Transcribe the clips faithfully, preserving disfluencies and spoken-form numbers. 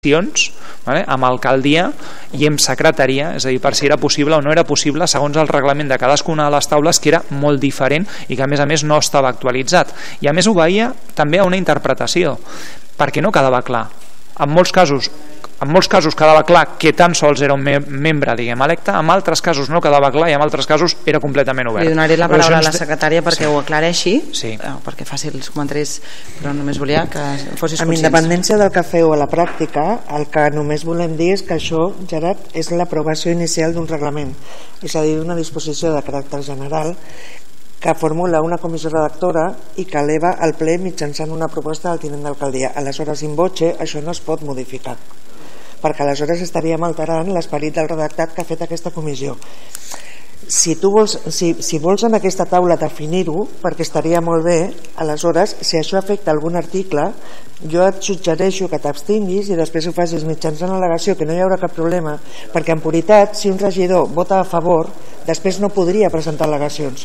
vale, amb alcaldia i amb secretaria, és a dir, per si era possible o no era possible segons el reglament de cadascuna de les taules, que era molt diferent i que a més a més no estava actualitzat, i a més obeïa també a una interpretació perquè no quedava clar. En molts casos en molts casos quedava clar que tan sols era un mem membre, diguem, electe, en altres casos no quedava clar i en altres casos era completament obert. Li donaré la paraula a la secretària perquè sí. ho aclareixi, sí. perquè faci els comentaris, però només volia que fossis conscients. Amb independència del que feu a la pràctica, el que només volem dir és que això, Gerard, és l'aprovació inicial d'un reglament, és a dir, una disposició de caràcter general que formula una comissió redactora i que eleva al ple mitjançant una proposta del tinent d'alcaldia. Aleshores, in voce, això no es pot modificar, perquè aleshores estaríem alterant l'esperit del redactat que ha fet aquesta comissió. Si tu vols, si, si vols en aquesta taula definir-ho, perquè estaria molt bé, aleshores, si això afecta algun article, jo et suggereixo que t'abstinguis i després ho facis mitjançant al·legació, que no hi haurà cap problema, perquè en puritat, si un regidor vota a favor, després no podria presentar al·legacions.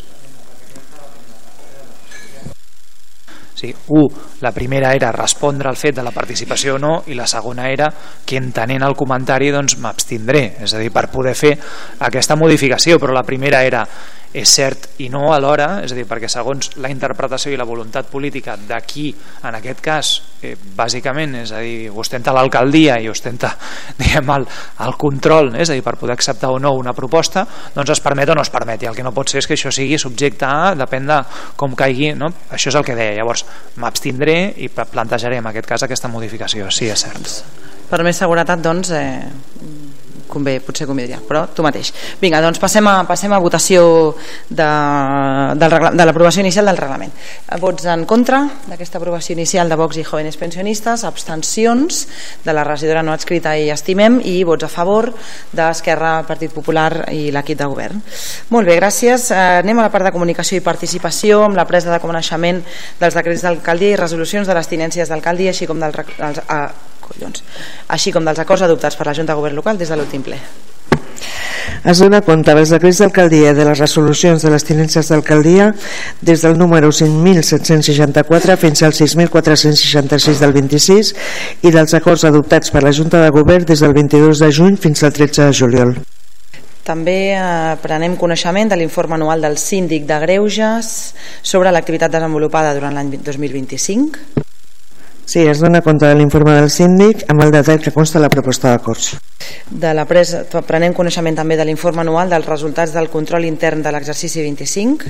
Sí, u, la primera era respondre al fet de la participació o no, i la segona era que entenent el comentari doncs m'abstindré, és a dir, per poder fer aquesta modificació, però la primera era és cert i no alhora, és a dir, perquè segons la interpretació i la voluntat política d'aquí, en aquest cas, eh, bàsicament, és a dir, ostenta l'alcaldia i ostenta, diguem, el, el control, és a dir, per poder acceptar o no una proposta, doncs es permet o no es permet, i el que no pot ser és que això sigui subjecte a, depèn de com caigui, no? Això és el que deia. Llavors, m'abstindré i plantejaré en aquest cas aquesta modificació, sí, és cert. Per més seguretat, doncs, eh, convé, potser convindria, però tu mateix. Vinga, doncs passem a, passem a votació de, de l'aprovació inicial del reglament. Vots en contra d'aquesta aprovació inicial de Vox i Jóvenes Pensionistes, abstencions de la regidora no adscrita i Estimem, i vots a favor d'Esquerra, Partit Popular i l'equip de govern. Molt bé, gràcies. Eh, anem a la part de comunicació i participació amb la presa de coneixement dels decrets d'alcaldia i resolucions de les tinències d'alcaldia, així com dels els, eh, collons, així com dels acords adoptats per la Junta de Govern local des de l'últim ple. Es dona compte dels decrets d'alcaldia i de les resolucions de les tinències d'alcaldia des del número cinc mil set-cents seixanta-quatre fins al sis mil quatre-cents seixanta-sis del vint-i-sis i dels acords adoptats per la Junta de Govern des del vint-i-dos de juny fins al tretze de juliol. També eh, prenem coneixement de l'informe anual del síndic de Greuges sobre l'activitat desenvolupada durant l'any dos mil vint-i-cinc. Sí, es dona compte de l'informe del síndic amb el detall que consta la proposta d'acords. De la presa, prenem coneixement també de l'informe anual dels resultats del control intern de l'exercici vint-i-cinc.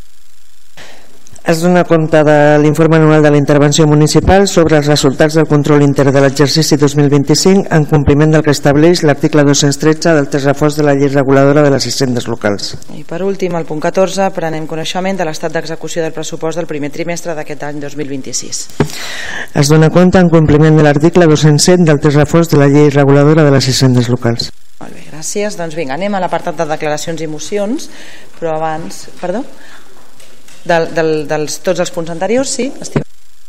Es dona compte de l'informe anual de la intervenció municipal sobre els resultats del control intern de l'exercici dos mil vint-i-cinc en compliment del que estableix l'article dos-cents tretze del text refós de la llei reguladora de les hisendes locals. I per últim, al punt catorze, prenem coneixement de l'estat d'execució del pressupost del primer trimestre d'aquest any dos mil vint-i-sis. Es dona compte en compliment de l'article dos-cents set del text refós de la llei reguladora de les hisendes locals. Molt bé, gràcies. Doncs vinga, anem a l'apartat de declaracions i mocions, però abans... Perdó? Del, del, dels tots els punts anteriors, sí? Estim.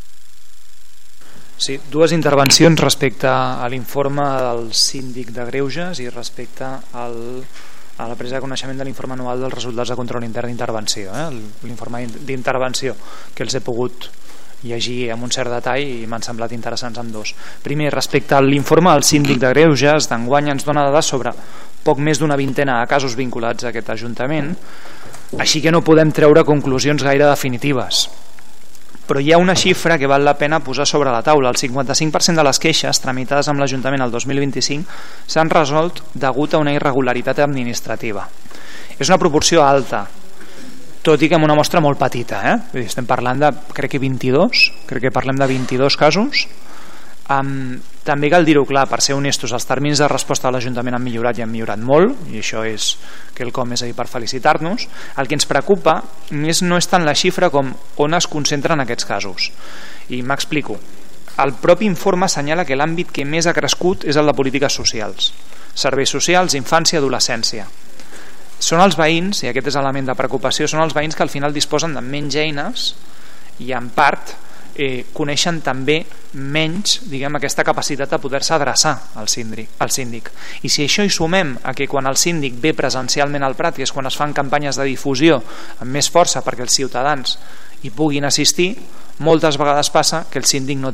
Sí, dues intervencions respecte a l'informe del síndic de Greuges i respecte al, a la presa de coneixement de l'informe anual dels resultats de control intern d'intervenció, eh? L'informe d'intervenció que els he pogut llegir amb un cert detall i m'han semblat interessants amb dos. Primer, respecte a l'informe del síndic de Greuges d'enguany ens dona dades sobre poc més d'una vintena de casos vinculats a aquest Ajuntament, així que no podem treure conclusions gaire definitives. Però hi ha una xifra que val la pena posar sobre la taula. El cinquanta-cinc per cent de les queixes tramitades amb l'Ajuntament el dos mil vint-i-cinc s'han resolt degut a una irregularitat administrativa. És una proporció alta, tot i que amb una mostra molt petita, eh? Estem parlant de, crec que vint-i-dos, crec que parlem de vint-i-dos casos. Um, també cal dir-ho clar, per ser honestos, els terminis de resposta de l'Ajuntament han millorat i han millorat molt, i això és quelcom, és a dir, per felicitar-nos. El que ens preocupa és, no és tant la xifra com on es concentren aquests casos, i m'explico. El propi informe assenyala que l'àmbit que més ha crescut és el de polítiques socials, serveis socials, infància i adolescència. Són els veïns, i aquest és l'element de preocupació, són els veïns que al final disposen de menys eines i en part eh, coneixen també menys, diguem, aquesta capacitat de poder-se adreçar al síndic, al síndic. I si això hi sumem a que quan el síndic ve presencialment al Prat, que és quan es fan campanyes de difusió amb més força perquè els ciutadans hi puguin assistir, moltes vegades passa que el síndic no té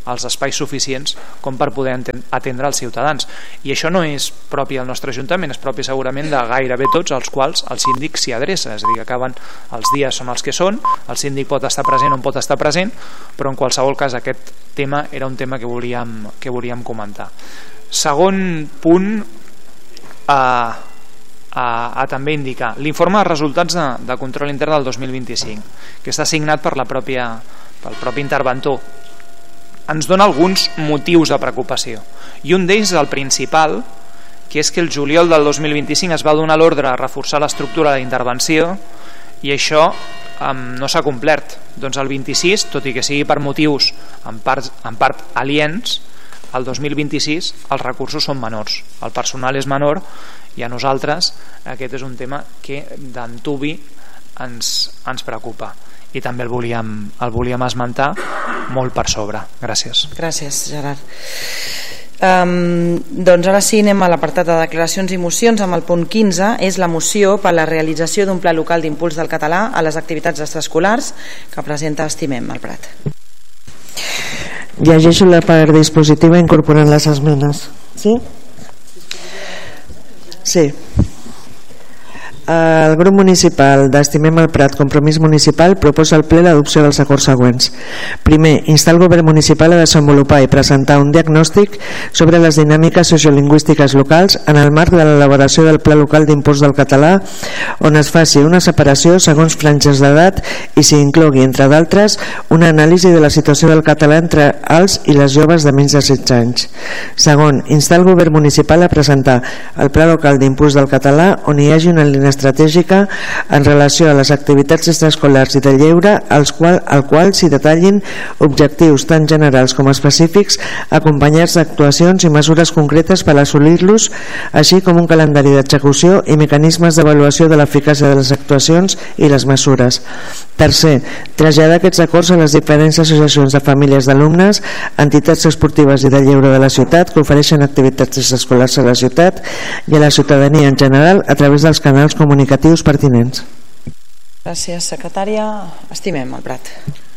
els espais suficients com per poder atendre els ciutadans. I això no és propi del nostre Ajuntament, és propi segurament de gairebé tots els quals el síndic s'hi adreça, és a dir, que acaben els dies són els que són, el síndic pot estar present o no pot estar present, però en qualsevol cas aquest tema era un tema que volíem, que volíem comentar. Segon punt a, a, a també indicar l'informe de resultats de, de control intern del dos mil vint-i-cinc, que està signat per la pròpia, pel propi interventor. Ens dona alguns motius de preocupació i un d'ells, el principal, que és que el juliol del dos mil vint-i-cinc es va donar l'ordre a reforçar l'estructura d'intervenció i això um, no s'ha complert. Doncs el vint-i-sis, tot i que sigui per motius en part, en part aliens, el dos mil vint-i-sis els recursos són menors, el personal és menor i a nosaltres aquest és un tema que d'antuvi ens, ens preocupa i també el volíem, el volíem esmentar molt per sobre. Gràcies. Gràcies, Gerard. Um, doncs ara sí, anem a l'apartat de declaracions i mocions. Amb el punt quinze és la moció per la realització d'un pla local d'impuls del català a les activitats extraescolars que presenta Estimem el Prat. Llegeixo la part dispositiva incorporant les esmenes. Sí? Sí. El grup municipal d'Estimem el Prat Compromís Municipal proposa al ple l'adopció dels acords següents. Primer, instar el govern municipal a desenvolupar i presentar un diagnòstic sobre les dinàmiques sociolingüístiques locals en el marc de l'elaboració del Pla Local d'Impuls del Català, on es faci una separació segons franges d'edat i s'hi inclogui, entre d'altres, una anàlisi de la situació del català entre els i les joves de menys de setze anys. Segon, instar el govern municipal a presentar el Pla Local d'Impuls del Català on hi hagi una línia estratègica en relació a les activitats extraescolars i de lleure als qual, al qual s'hi detallin objectius tant generals com específics acompanyats d'actuacions i mesures concretes per assolir-los, així com un calendari d'execució i mecanismes d'avaluació de l'eficàcia de les actuacions i les mesures. Tercer, traslladar aquests acords a les diferents associacions de famílies d'alumnes, entitats esportives i de lleure de la ciutat que ofereixen activitats extraescolars a la ciutat i a la ciutadania en general a través dels canals comunicatius pertinents. Gràcies, secretària. Estimem el Prat.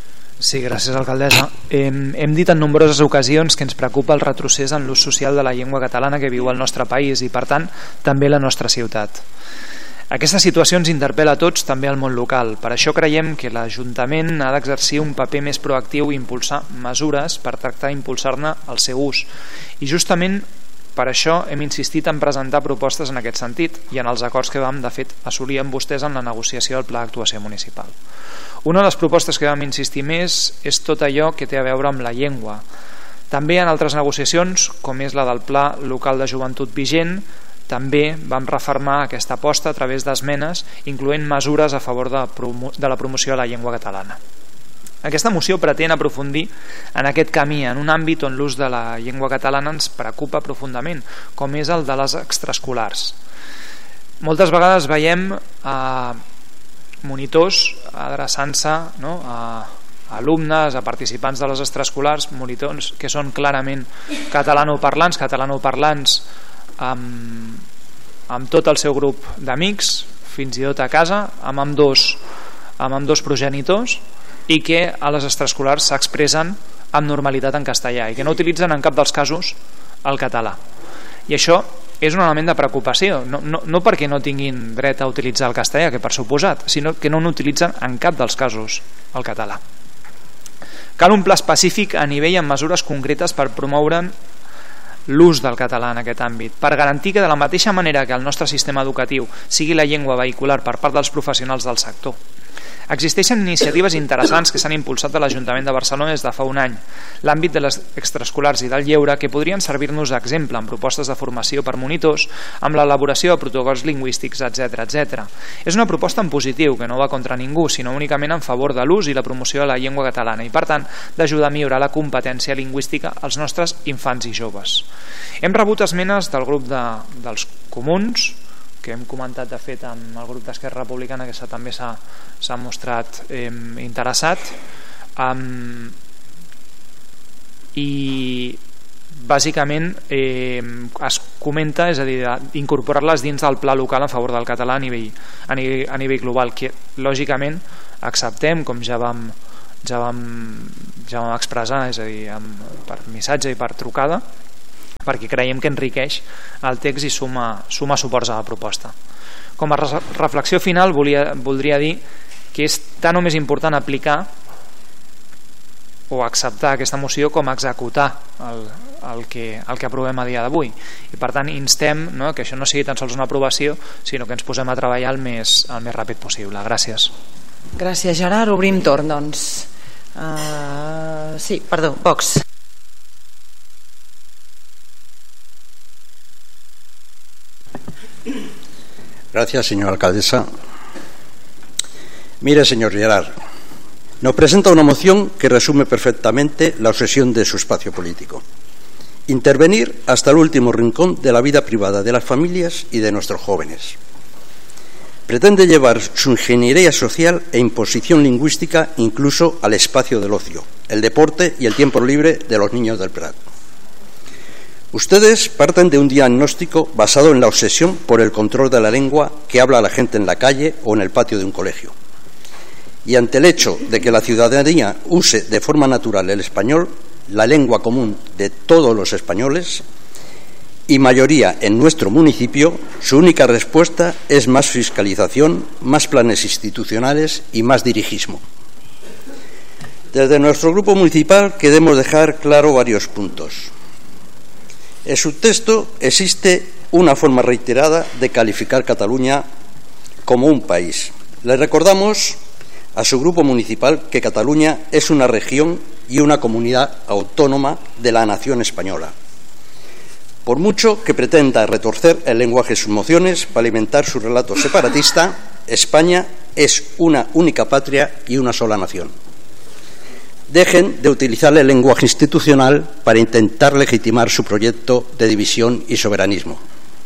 Sí, gràcies, alcaldessa. Hem, hem dit en nombroses ocasions que ens preocupa el retrocés en l'ús social de la llengua catalana que viu al nostre país i, per tant, també la nostra ciutat. Aquesta situació ens interpel·la a tots, també al món local. Per això creiem que l'Ajuntament ha d'exercir un paper més proactiu i impulsar mesures per tractar d'impulsar-ne el seu ús. I justament per això hem insistit en presentar propostes en aquest sentit i en els acords que vam, de fet, assolir amb vostès en la negociació del Pla d'actuació municipal. Una de les propostes que vam insistir més és tot allò que té a veure amb la llengua. També en altres negociacions, com és la del Pla Local de Joventut vigent, també vam refermar aquesta aposta a través d'esmenes, incloent mesures a favor de, promo de la promoció de la llengua catalana. Aquesta moció pretén aprofundir en aquest camí, en un àmbit on l'ús de la llengua catalana ens preocupa profundament, com és el de les extraescolars. Moltes vegades veiem a monitors adreçant-se, no, a alumnes, a participants de les extraescolars, monitors que són clarament catalanoparlants, catalanoparlants amb, amb tot el seu grup d'amics, fins i tot a casa, amb ambdós, amb ambdós progenitors, i que a les extraescolars s'expressen amb normalitat en castellà i que no utilitzen en cap dels casos el català. I això és un element de preocupació, no, no, no perquè no tinguin dret a utilitzar el castellà, que per suposat, sinó que no n'utilitzen en cap dels casos el català. Cal un pla específic a nivell amb mesures concretes per promoure l'ús del català en aquest àmbit, per garantir que de la mateixa manera que el nostre sistema educatiu sigui la llengua vehicular per part dels professionals del sector. Existeixen iniciatives interessants que s'han impulsat a l'Ajuntament de Barcelona des de fa un any, l'àmbit de les extraescolars i del lleure, que podrien servir-nos d'exemple en propostes de formació per monitors, amb l'elaboració de protocols lingüístics, etcètera, etcètera. És una proposta en positiu, que no va contra ningú, sinó únicament en favor de l'ús i la promoció de la llengua catalana i, per tant, d'ajudar a millorar la competència lingüística als nostres infants i joves. Hem rebut esmenes del grup de, dels comuns, que hem comentat de fet amb el grup d'Esquerra Republicana, que també s'ha mostrat eh, interessat, um, i bàsicament eh, es comenta, és a dir, incorporar-les dins del pla local a favor del català a nivell, a nivell, a nivell global, que lògicament acceptem, com ja vam, ja vam, ja vam expressar, és a dir, amb, per missatge i per trucada, perquè creiem que enriqueix el text i suma, suma suports a la proposta. Com a reflexió final volia, voldria dir que és tan o més important aplicar o acceptar aquesta moció com executar el, el, que, el que aprovem a dia d'avui, i per tant instem, no, que això no sigui tan sols una aprovació, sinó que ens posem a treballar el més, el més ràpid possible. Gràcies. Gràcies, Gerard. Obrim torn, doncs. Uh, sí, perdó, Vox. Gracias, señora alcaldesa. Mire, señor Gerard, nos presenta una moción que resume perfectamente la obsesión de su espacio político. Intervenir hasta el último rincón de la vida privada de las familias y de nuestros jóvenes. Pretende llevar su ingeniería social e imposición lingüística incluso al espacio del ocio, el deporte y el tiempo libre de los niños del Prat. Ustedes parten de un diagnóstico basado en la obsesión por el control de la lengua que habla la gente en la calle o en el patio de un colegio. Y ante el hecho de que la ciudadanía use de forma natural el español, la lengua común de todos los españoles, y mayoría en nuestro municipio, su única respuesta es más fiscalización, más planes institucionales y más dirigismo. Desde nuestro grupo municipal queremos dejar claro varios puntos. En su texto existe una forma reiterada de calificar Cataluña como un país. Le recordamos a su grupo municipal que Cataluña es una región y una comunidad autónoma de la nación española. Por mucho que pretenda retorcer el lenguaje de sus mociones para alimentar su relato separatista, España es una única patria y una sola nación. Dejen de utilizar el lenguaje institucional para intentar legitimar su proyecto de división y soberanismo.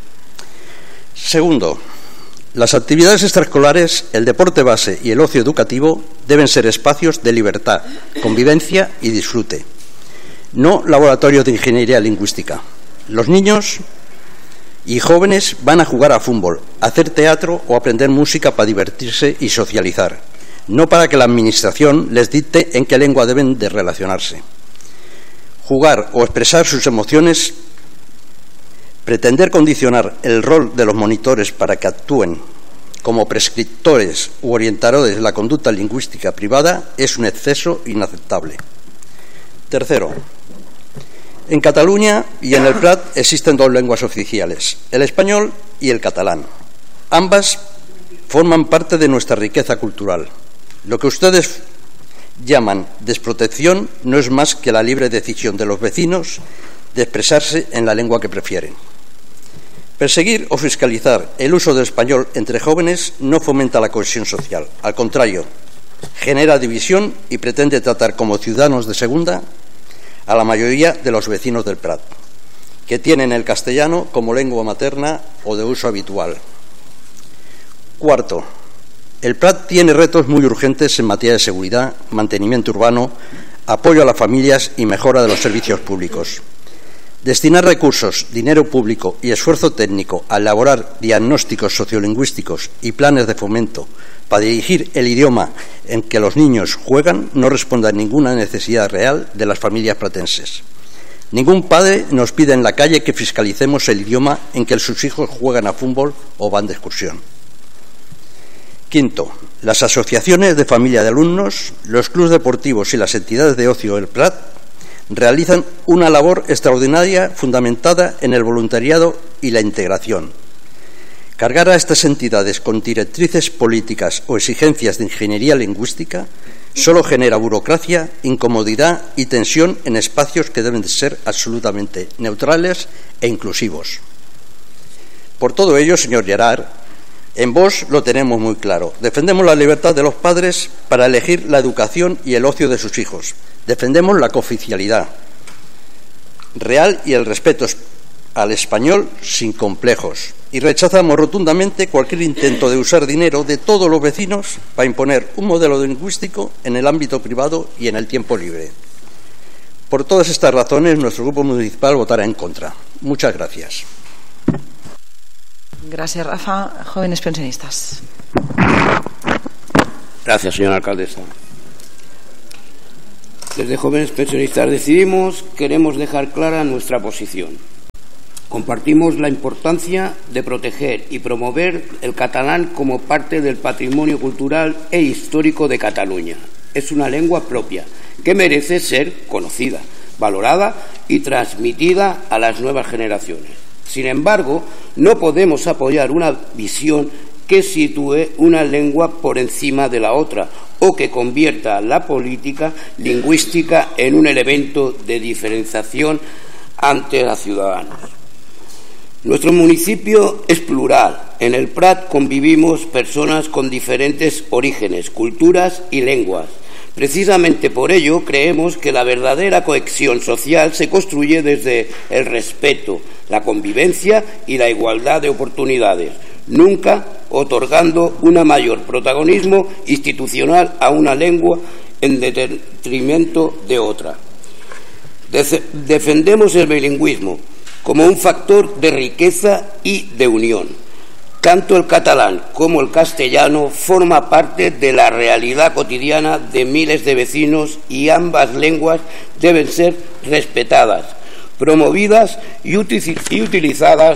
Segundo, las actividades extraescolares, el deporte base y el ocio educativo deben ser espacios de libertad, convivencia y disfrute, no laboratorios de ingeniería lingüística. Los niños y jóvenes van a jugar a fútbol, a hacer teatro o a aprender música para divertirse y socializar, no para que la administración les dicte en qué lengua deben de relacionarse. Jugar o expresar sus emociones, pretender condicionar el rol de los monitores para que actúen como prescriptores u orientadores de la conducta lingüística privada es un exceso inaceptable. Tercero, en Cataluña y en el Prat existen dos lenguas oficiales, el español y el catalán. Ambas forman parte de nuestra riqueza cultural. Lo que ustedes llaman desprotección no es más que la libre decisión de los vecinos de expresarse en la lengua que prefieren. Perseguir o fiscalizar el uso del español entre jóvenes no fomenta la cohesión social. Al contrario, genera división y pretende tratar como ciudadanos de segunda a la mayoría de los vecinos del Prat, que tienen el castellano como lengua materna o de uso habitual. Cuarto, el Prat tiene retos muy urgentes en materia de seguridad, mantenimiento urbano, apoyo a las familias y mejora de los servicios públicos. Destinar recursos, dinero público y esfuerzo técnico a elaborar diagnósticos sociolingüísticos y planes de fomento para dirigir el idioma en que los niños juegan no responde a ninguna necesidad real de las familias pratenses. Ningún padre nos pide en la calle que fiscalicemos el idioma en que sus hijos juegan a fútbol o van de excursión. Quinto, las asociaciones de familia de alumnos, los clubes deportivos y las entidades de ocio del Prat realizan una labor extraordinaria fundamentada en el voluntariado y la integración. Cargar a estas entidades con directrices políticas o exigencias de ingeniería lingüística solo genera burocracia, incomodidad y tensión en espacios que deben de ser absolutamente neutrales e inclusivos. Por todo ello, señor Gerard, en Vox lo tenemos muy claro. Defendemos la libertad de los padres para elegir la educación y el ocio de sus hijos. Defendemos la cooficialidad real y el respeto al español sin complejos. Y rechazamos rotundamente cualquier intento de usar dinero de todos los vecinos para imponer un modelo lingüístico en el ámbito privado y en el tiempo libre. Por todas estas razones, nuestro grupo municipal votará en contra. Muchas gracias. Gracias, Rafa. Jóvenes pensionistas. Gracias, señora alcaldesa. Desde Jóvenes Pensionistas Decidimos queremos dejar clara nuestra posición. Compartimos la importancia de proteger y promover el catalán como parte del patrimonio cultural e histórico de Cataluña. Es una lengua propia que merece ser conocida, valorada y transmitida a las nuevas generaciones. Sin embargo, no podemos apoyar una visión que sitúe una lengua por encima de la otra o que convierta la política lingüística en un elemento de diferenciación ante los ciudadanos. Nuestro municipio es plural. En el Prat convivimos personas con diferentes orígenes, culturas y lenguas. Precisamente por ello creemos que la verdadera cohesión social se construye desde el respeto, la convivencia y la igualdad de oportunidades, nunca otorgando un mayor protagonismo institucional a una lengua en detrimento de otra. Defendemos el bilingüismo como un factor de riqueza y de unión. Tanto el catalán como el castellano forman parte de la realidad cotidiana de miles de vecinos y ambas lenguas deben ser respetadas, promovidas y utilizadas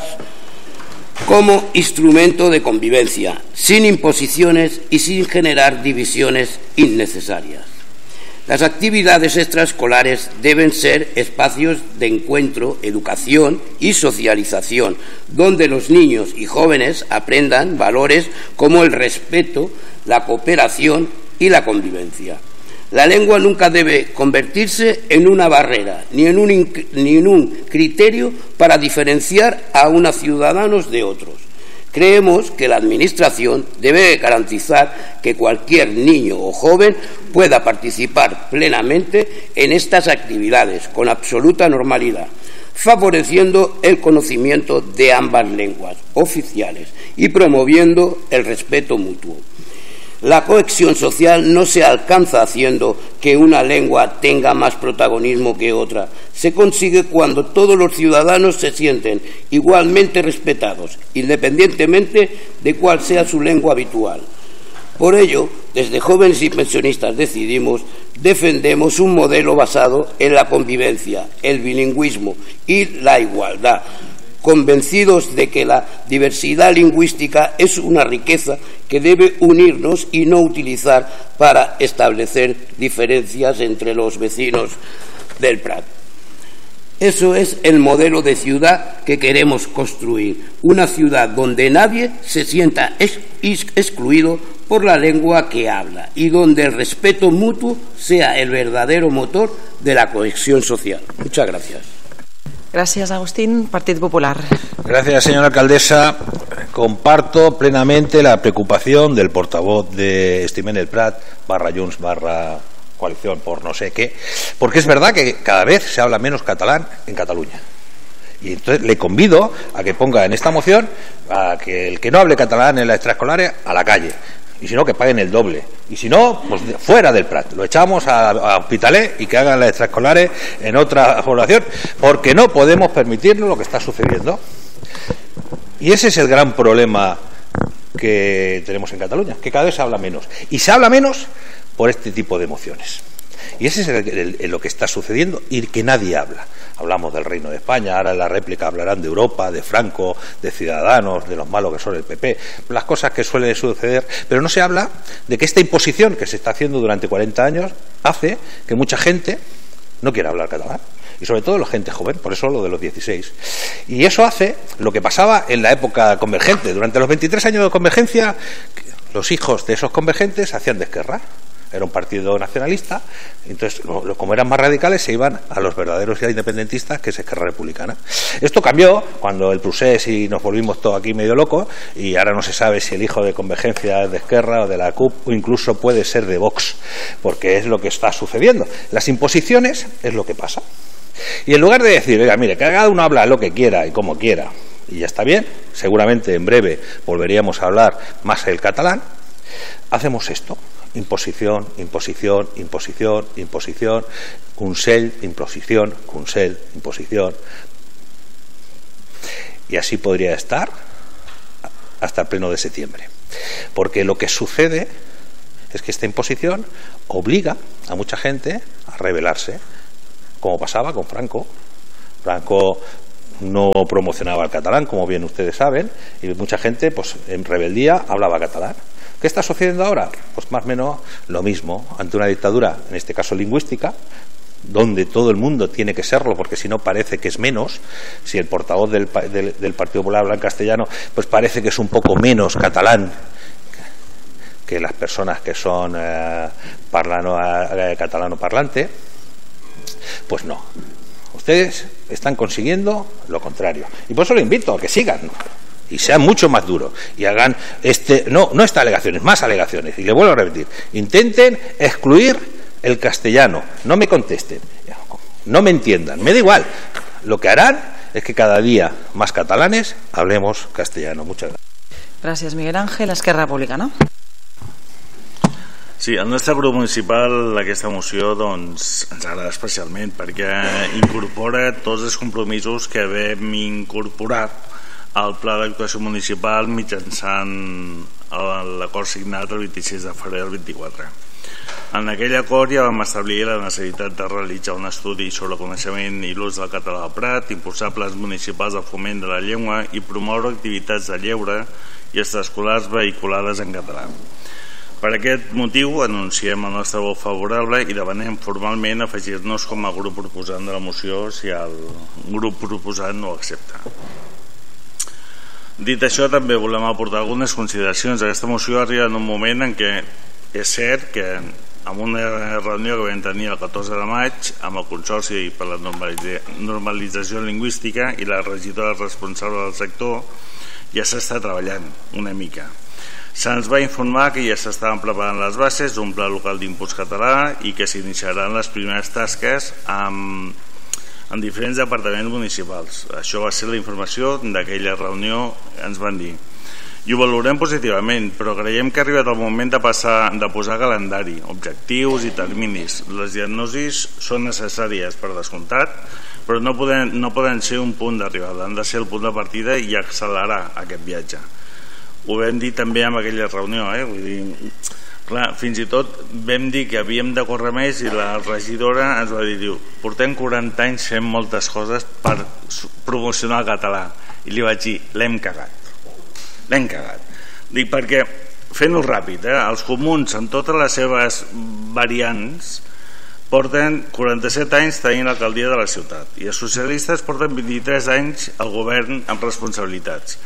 como instrumento de convivencia, sin imposiciones y sin generar divisiones innecesarias. Las actividades extraescolares deben ser espacios de encuentro, educación y socialización, donde los niños y jóvenes aprendan valores como el respeto, la cooperación y la convivencia. La lengua nunca debe convertirse en una barrera ni en un, ni en un criterio para diferenciar a unos ciudadanos de otros. Creemos que la Administración debe garantizar que cualquier niño o joven pueda participar plenamente en estas actividades con absoluta normalidad, favoreciendo el conocimiento de ambas lenguas oficiales y promoviendo el respeto mutuo. La cohesión social no se alcanza haciendo que una lengua tenga más protagonismo que otra. Se consigue cuando todos los ciudadanos se sienten igualmente respetados, independientemente de cuál sea su lengua habitual. Por ello, desde Jóvenes y Pensionistas Decidimos, defendemos un modelo basado en la convivencia, el bilingüismo y la igualdad, convencidos de que la diversidad lingüística es una riqueza que debe unirnos y no utilizar para establecer diferencias entre los vecinos del Prat. Eso es el modelo de ciudad que queremos construir, una ciudad donde nadie se sienta ex excluido por la lengua que habla y donde el respeto mutuo sea el verdadero motor de la cohesión social. Muchas gracias. Gracias, Agustín. Partido Popular. Gracias, señora alcaldesa. Comparto plenamente la preocupación del portavoz de Estimem el Prat, barra Junts, barra coalición por no sé qué, porque es verdad que cada vez se habla menos catalán en Cataluña. Y entonces le convido a que ponga en esta moción a que el que no hable catalán en la extraescolar a la calle. Y si no, que paguen el doble. Y si no, pues fuera del Prat. Lo echamos a, a Hospitalet y que hagan las extraescolares en otra población, porque no podemos permitirnos lo que está sucediendo. Y ese es el gran problema que tenemos en Cataluña, que cada vez se habla menos. Y se habla menos por este tipo de emociones. Y ese es el, el, el, lo que está sucediendo y que nadie habla. Hablamos del Reino de España, ahora en la réplica hablarán de Europa, de Franco, de Ciudadanos, de los malos que son el P P, las cosas que suelen suceder, pero no se habla de que esta imposición que se está haciendo durante cuarenta años hace que mucha gente no quiera hablar catalán. Y sobre todo la gente joven, por eso lo de los dieciséis. Y eso hace lo que pasaba en la época convergente. Durante los veintitrés años de convergencia, los hijos de esos convergentes hacían de Esquerra. Era un partido nacionalista, entonces, lo, lo, como eran más radicales, se iban a los verdaderos independentistas, que es Esquerra Republicana. Esto cambió cuando el procés y nos volvimos todos aquí medio locos, y ahora no se sabe si el hijo de Convergencia es de Esquerra o de la C U P, o incluso puede ser de Vox, porque es lo que está sucediendo. Las imposiciones es lo que pasa. Y en lugar de decir, oiga, mire, que cada uno habla lo que quiera y como quiera, y ya está bien, seguramente en breve volveríamos a hablar más el catalán, hacemos esto. Imposición, imposición, imposición, imposición, Consell, imposición, Consell, imposición. Y así podría estar hasta el pleno de septiembre. Porque lo que sucede es que esta imposición obliga a mucha gente a rebelarse, como pasaba con Franco. Franco no promocionaba el catalán, como bien ustedes saben, y mucha gente, pues en rebeldía, hablaba catalán. ¿Qué está sucediendo ahora? Pues más o menos lo mismo, ante una dictadura, en este caso lingüística, donde todo el mundo tiene que serlo, porque si no parece que es menos. Si el portavoz del, del, del Partido Popular habla en castellano, pues parece que es un poco menos catalán que las personas que son eh, parlano, eh, catalano parlante. Pues no, ustedes están consiguiendo lo contrario, y por eso lo invito a que sigan y sean mucho más duros y hagan este no no estas alegaciones, más alegaciones, y le vuelvo a repetir: intenten excluir el castellano, no me contesten, no me entiendan, me da igual, lo que harán es que cada día más catalanes hablemos castellano. Muchas gracias. Gràcies, Miguel Ángel. Esquerra Republicana. Sí, el nostre grup municipal, aquesta moció, doncs, ens agrada especialment perquè incorpora tots els compromisos que vam incorporar al Pla d'Actuació Municipal mitjançant l'acord signat el vint-i-sis de febrer del vint-i-quatre. En aquell acord ja vam establir la necessitat de realitzar un estudi sobre el coneixement i l'ús del català al Prat, impulsar plans municipals de foment de la llengua i promoure activitats de lleure i extraescolars vehiculades en català. Per aquest motiu anunciem el nostre vot favorable i demanem formalment afegir-nos com a grup proposant de la moció si el grup proposant no accepta. Dit això, també volem aportar algunes consideracions. Aquesta moció arriba en un moment en què és cert que en una reunió que vam tenir el catorze de maig amb el Consorci per la Normalització Lingüística i la regidora responsable del sector ja s'està treballant una mica. Se'ns va informar que ja s'estaven preparant les bases d'un pla local d'impuls català i que s'iniciaran les primeres tasques amb, en diferents departaments municipals. Això va ser la informació d'aquella reunió, ens van dir. I ho valorem positivament, però creiem que ha arribat el moment de, passar, de posar calendari, objectius i terminis. Les diagnosis són necessàries, per descomptat, però no poden, no poden ser un punt d'arribada, han de ser el punt de partida i accelerar aquest viatge. Ho vam dir també en aquella reunió, eh? Vull dir, clar, fins i tot vam dir que havíem de córrer més i la regidora ens va dir, diu, portem quaranta anys fent moltes coses per promocionar el català, i li vaig dir, l'hem cagat l'hem cagat dic perquè, fent-ho ràpid, eh? Els comuns en totes les seves variants porten quaranta-set anys tenint l'alcaldia de la ciutat i els socialistes porten vint-i-tres anys al govern amb responsabilitats.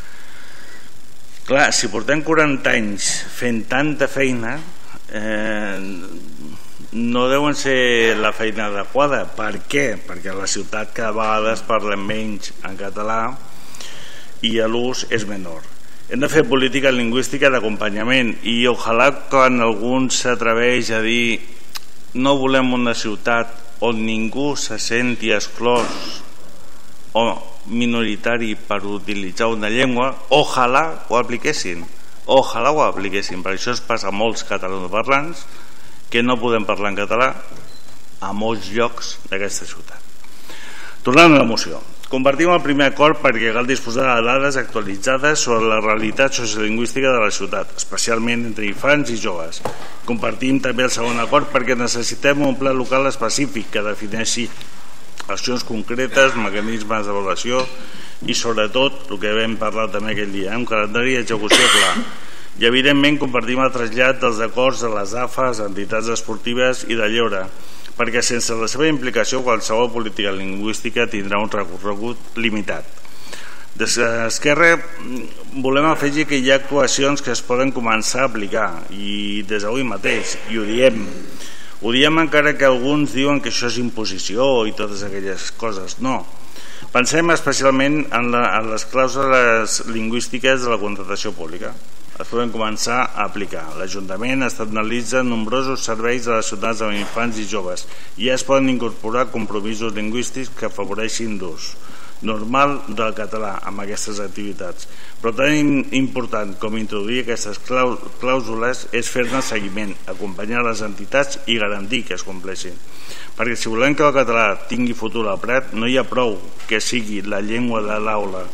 Clar, si portem quaranta anys fent tanta feina, eh, no deuen ser la feina adequada. Per què? Perquè a la ciutat cada vegada es parla menys en català i l'ús és menor. Hem de fer política lingüística d'acompanyament i ojalà quan algú s'atreveix a dir no volem una ciutat on ningú se senti exclòs o minoritari per utilitzar una llengua, ojalà ho apliquessin ojalà ho apliquessin, perquè això es passa a molts catalanoparlants que no podem parlar en català a molts llocs d'aquesta ciutat. Tornant a la moció, compartim el primer acord perquè cal disposar de dades actualitzades sobre la realitat sociolingüística de la ciutat, especialment entre infants i joves. Compartim també el segon acord perquè necessitem un pla local específic que defineixi accions concretes, mecanismes d'avaluació i sobretot el que vam parlar també aquell dia, un calendari d'execució clar. I evidentment compartim el trasllat dels acords de les A F As, entitats esportives i de lleure, perquè sense la seva implicació qualsevol política lingüística tindrà un recorregut limitat. Des d'Esquerra volem afegir que hi ha actuacions que es poden començar a aplicar i des d'avui mateix, i ho diem Ho diem encara que alguns diuen que això és imposició i totes aquelles coses. No. Pensem especialment en, la, en les clàusules lingüístiques de la contractació pública. Es poden començar a aplicar. L'Ajuntament estatalitza nombrosos serveis de les ciutats amb infants i joves i ja es poden incorporar compromisos lingüístics que afavoreixin d'ús normal del català amb aquestes activitats. Però tan important com introduir aquestes clàusules és fer-ne seguiment, acompanyar les entitats i garantir que es compleixin. Perquè si volem que el català tingui futur al Prat, no hi ha prou que sigui la llengua de l'aula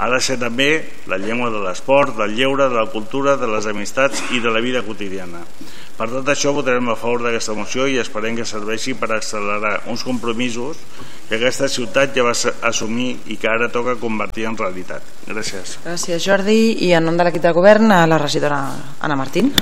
Ha de ser també la llengua de l'esport, del lleure, de la cultura, de les amistats i de la vida quotidiana. Per tot això votarem a favor d'aquesta moció i esperem que serveixi per accelerar uns compromisos que aquesta ciutat ja va assumir i que ara toca convertir en realitat. Gràcies. Gràcies, Jordi. I en nom de l'equip de govern, a la regidora Anna Martín.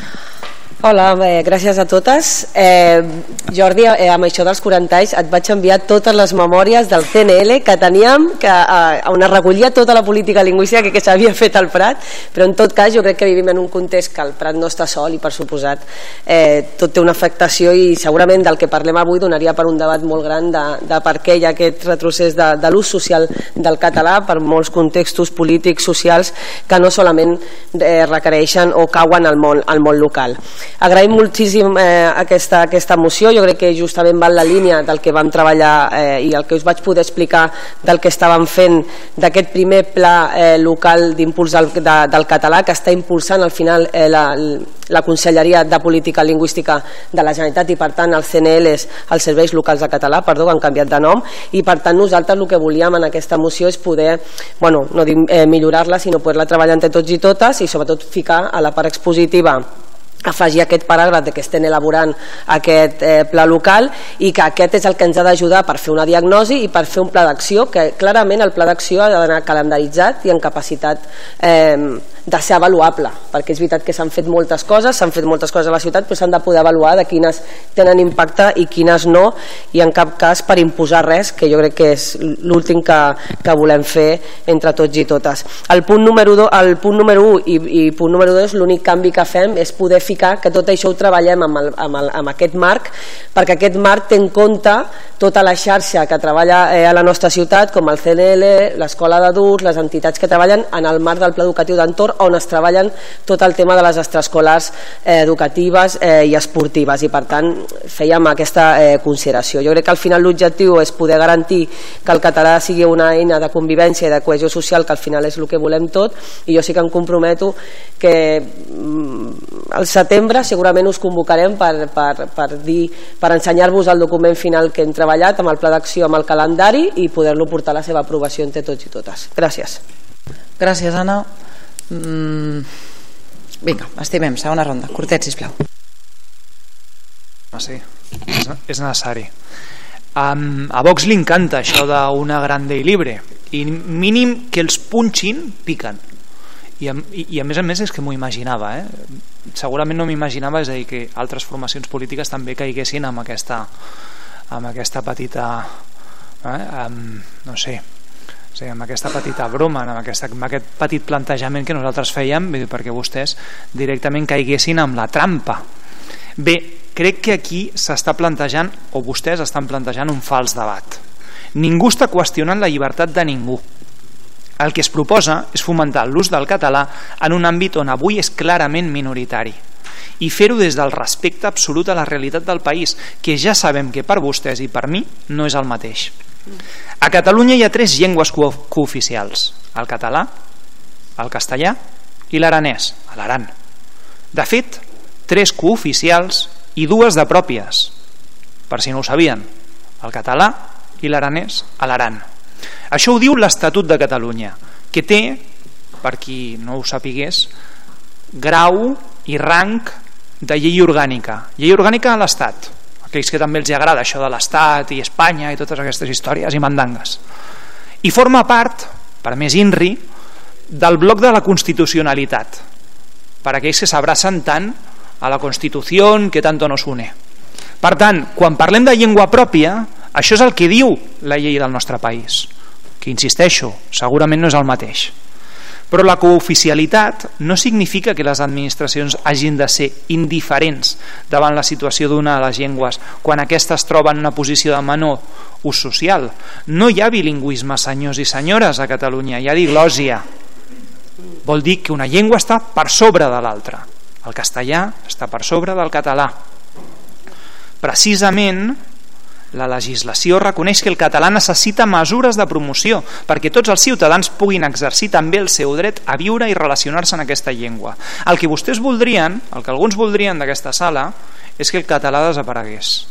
Hola, eh, gràcies a totes. Eh, Jordi, eh, amb això dels quaranta anys et vaig enviar totes les memòries del C N L que teníem, que, eh, on es recollia tota la política lingüística que, que s'havia fet al Prat, però en tot cas jo crec que vivim en un context que el Prat no està sol i per suposat eh, tot té una afectació i segurament del que parlem avui donaria per un debat molt gran de, de per què hi ha aquest retrocés de, de l'ús social del català per molts contextos polítics, socials que no solament eh, requereixen o cauen al món, al món local. Agraïm moltíssim eh, aquesta, aquesta moció, jo crec que justament va en la línia del que vam treballar eh, i el que us vaig poder explicar del que estàvem fent d'aquest primer pla eh, local d'impuls del, de, del català que està impulsant al final eh, la, la Conselleria de Política Lingüística de la Generalitat i per tant els C N Ls, els Serveis Locals de Català, perdó, que han canviat de nom i per tant nosaltres el que volíem en aquesta moció és poder, bueno, no dic eh, millorar-la sinó poder-la treballar entre tots i totes i sobretot ficar a la part expositiva afegir aquest paràgraf de que estem elaborant aquest eh, pla local i que aquest és el que ens ha d'ajudar per fer una diagnosi i per fer un pla d'acció, que clarament el pla d'acció ha d'anar calendaritzat i en capacitat eh, de ser avaluable, perquè és veritat que s'han fet moltes coses, s'han fet moltes coses a la ciutat, però s'han de poder avaluar de quines tenen impacte i quines no, i en cap cas per imposar res, que jo crec que és l'últim que, que volem fer entre tots i totes. El punt número, do, el punt número un i, i punt número dos, l'únic canvi que fem és poder ficar que tot això ho treballem amb, el, amb, el, amb aquest marc, perquè aquest marc té en compte tota la xarxa que treballa eh, a la nostra ciutat, com el C N L, l'escola d'adults, les entitats que treballen en el marc del pla educatiu d'entorn, on es treballen tot el tema de les extraescolars eh, educatives eh, i esportives, i per tant fèiem aquesta eh, consideració. Jo crec que al final l'objectiu és poder garantir que el català sigui una eina de convivència i de cohesió social, que al final és el que volem tot, i jo sí que em comprometo que mm, al setembre segurament us convocarem per, per, per, dir, per ensenyar-vos el document final que hem treballat amb el pla d'acció, amb el calendari, i poder-lo portar a la seva aprovació entre tots i totes. Gràcies. Gràcies, Anna. Mm, vinga, estimem, segona ronda. Curtet, sisplau. Ah, sí, és, és necessari. Um, a Vox li encanta això d'una grande i libre, i mínim que els punxin piquen. I a, i, i a més a més és que m'ho imaginava, eh? Segurament no m'imaginava, és a dir, que altres formacions polítiques també caiguessin amb aquesta, amb aquesta petita eh? um, no sé, o sigui, amb aquesta petita broma, amb, aquesta, amb aquest petit plantejament que nosaltres fèiem, perquè vostès directament caiguessin amb la trampa. Bé, crec que aquí s'està plantejant, o vostès estan plantejant, un fals debat. Ningú està qüestionant la llibertat de ningú. El que es proposa és fomentar l'ús del català en un àmbit on avui és clarament minoritari, i fer-ho des del respecte absolut a la realitat del país, que ja sabem que per vostès i per mi no és el mateix. A Catalunya hi ha tres llengües cooficials: el català, el castellà i l'aranès, a l'Aran. De fet, tres cooficials i dues de pròpies, per si no ho sabien, el català i l'aranès a l'Aran. Això ho diu l'Estatut de Catalunya, que té, per qui no ho sapigués, grau i rang de llei orgànica. Llei orgànica a l'Estat, aquells que també els agrada això de l'Estat i Espanya i totes aquestes històries i mandangues. I forma part, per més INRI, del bloc de la constitucionalitat, per aquells que s'abracen tant a la Constitució que tanto nos une. Per tant, quan parlem de llengua pròpia, això és el que diu la llei del nostre país, que, insisteixo, segurament no és el mateix. Però la cooficialitat no significa que les administracions hagin de ser indiferents davant la situació d'una de les llengües quan aquesta es troba en una posició de menor ús social. No hi ha bilingüisme, senyors i senyores, a Catalunya, hi ha diglòsia. Vol dir que una llengua està per sobre de l'altra. El castellà està per sobre del català. Precisament, la legislació reconeix que el català necessita mesures de promoció perquè tots els ciutadans puguin exercir també el seu dret a viure i relacionar-se en aquesta llengua. El que vostès voldrien, el que alguns voldrien d'aquesta sala, és que el català desaparegués.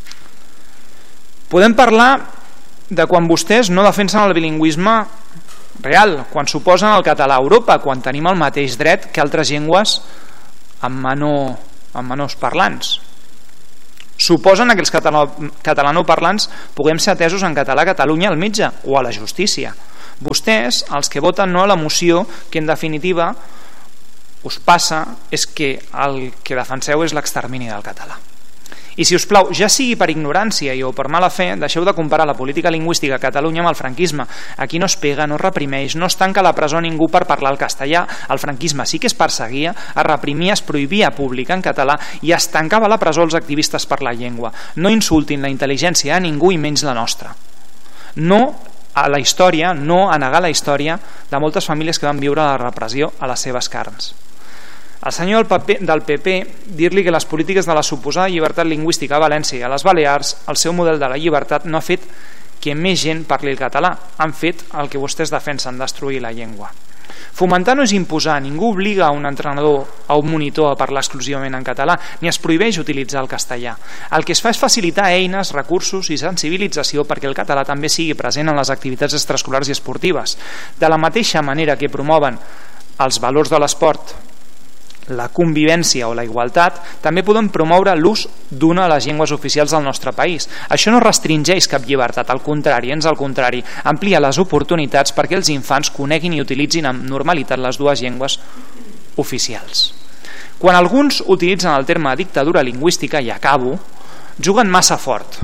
Podem parlar de quan vostès no defensen el bilingüisme real, quan s'oposen al català a Europa, quan tenim el mateix dret que altres llengües amb, menor, amb menors parlants. S'oposen a que els catalanoparlants puguem ser atesos en català a Catalunya al metge o a la justícia. Vostès, els que voten no a la moció, que en definitiva us passa és que el que defenseu és l'extermini del català. I si us plau, ja sigui per ignorància i o per mala fe, deixeu de comparar la política lingüística a Catalunya amb el franquisme. Aquí no es pega, no es reprimeix, no es tanca a la presó ningú per parlar el castellà. El franquisme sí que es perseguia, es reprimia, es prohibia publicar en català i es tancava a la presó els activistes per la llengua. No insultin la intel·ligència a ningú i menys la nostra. No a la història, no a negar la història de moltes famílies que van viure la repressió a les seves carns. Al senyor del P P dir-li que les polítiques de la suposada llibertat lingüística a València i a les Balears, el seu model de la llibertat no ha fet que més gent parli el català, han fet el que vostès defensen, destruir la llengua. Fomentar no és imposar, ningú obliga a un entrenador, a un monitor a parlar exclusivament en català, ni es prohibeix utilitzar el castellà. El que es fa és facilitar eines, recursos i sensibilització perquè el català també sigui present en les activitats extraescolars i esportives. De la mateixa manera que promouen els valors de l'esport, la convivència o la igualtat, també podem promoure l'ús d'una de les llengües oficials del nostre país. Això no restringeix cap llibertat, al contrari, ens al contrari, amplia les oportunitats perquè els infants coneguin i utilitzin amb normalitat les dues llengües oficials. Quan alguns utilitzen el terme dictadura lingüística, i acabo, juguen massa fort.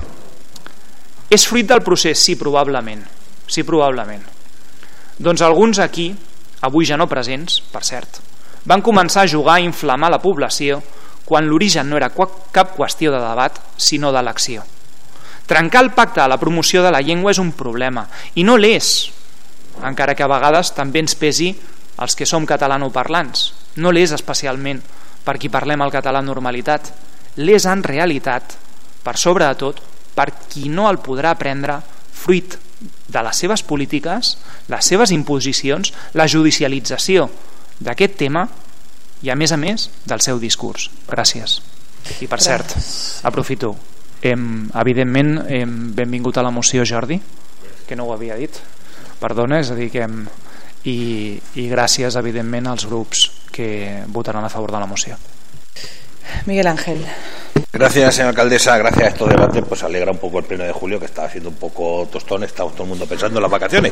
És fruit del procés? Sí, probablement. Sí, probablement. Doncs alguns aquí, avui ja no presents, per cert, van començar a jugar a inflamar la població quan l'origen no era cap qüestió de debat, sinó d'elecció. Trencar el pacte a la promoció de la llengua és un problema, i no l'és, encara que a vegades també ens pesi els que som catalanoparlants. No l'és especialment per qui parlem el català en normalitat. L'és en realitat, per sobre de tot, per qui no el podrà aprendre fruit de les seves polítiques, les seves imposicions, la judicialització d'aquest tema i, a més a més, del seu discurs. Gràcies. I, per cert, aprofito. Hem, evidentment, hem benvingut a la moció, Jordi, que no ho havia dit. Perdona, és a dir, que hem... I, i gràcies, evidentment, als grups que votaran a favor de la moció. Miguel Ángel. Gracias, señora alcaldesa. Gracias a estos debates, pues alegra un poco el pleno de julio, que estaba siendo un poco tostón. Estamos todo el mundo pensando en las vacaciones.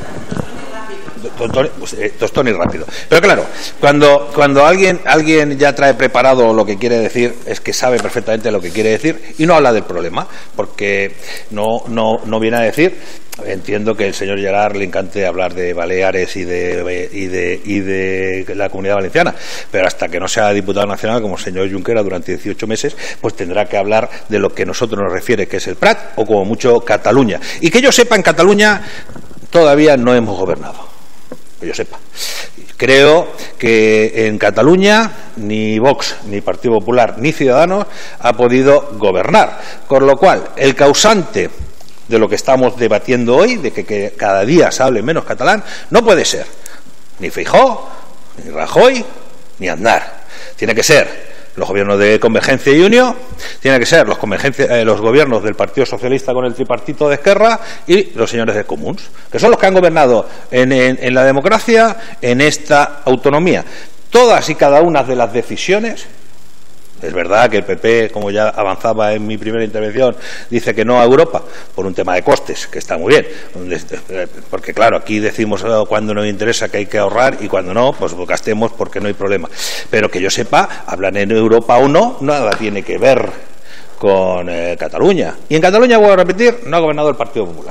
Tostón, tostón y rápido. Pero claro, cuando, cuando alguien, alguien ya trae preparado lo que quiere decir, es que sabe perfectamente lo que quiere decir y no habla del problema, porque no, no, no viene a decir. Entiendo que el señor Gerard le encante hablar de Baleares y de, y de, y de la Comunidad Valenciana, pero hasta que no sea diputado nacional como el señor Junqueras durante dieciocho meses, pues tendrá que hablar de lo que a nosotros nos refiere, que es el Prat, o como mucho Cataluña. Y que yo sepa, en Cataluña todavía no hemos gobernado, que yo sepa. Creo que en Cataluña ni Vox, ni Partido Popular, ni Ciudadanos ha podido gobernar, con lo cual el causante de lo que estamos debatiendo hoy, de que, que cada día se hable menos catalán, no puede ser ni Feijóo, ni Rajoy, ni Aznar. Tiene que ser los gobiernos de Convergencia y Unió, tiene que ser los, eh, los gobiernos del Partido Socialista con el tripartito de Esquerra y los señores de Comuns, que son los que han gobernado en, en, en la democracia, en esta autonomía. Todas y cada una de las decisiones. Es verdad que el P P, como ya avanzaba en mi primera intervención, dice que no a Europa por un tema de costes, que está muy bien, porque claro, aquí decimos cuando nos interesa que hay que ahorrar y cuando no, pues gastemos porque no hay problema. Pero que yo sepa, hablan en Europa o no, nada tiene que ver con eh, Cataluña. Y en Cataluña, voy a repetir, no ha gobernado el Partido Popular.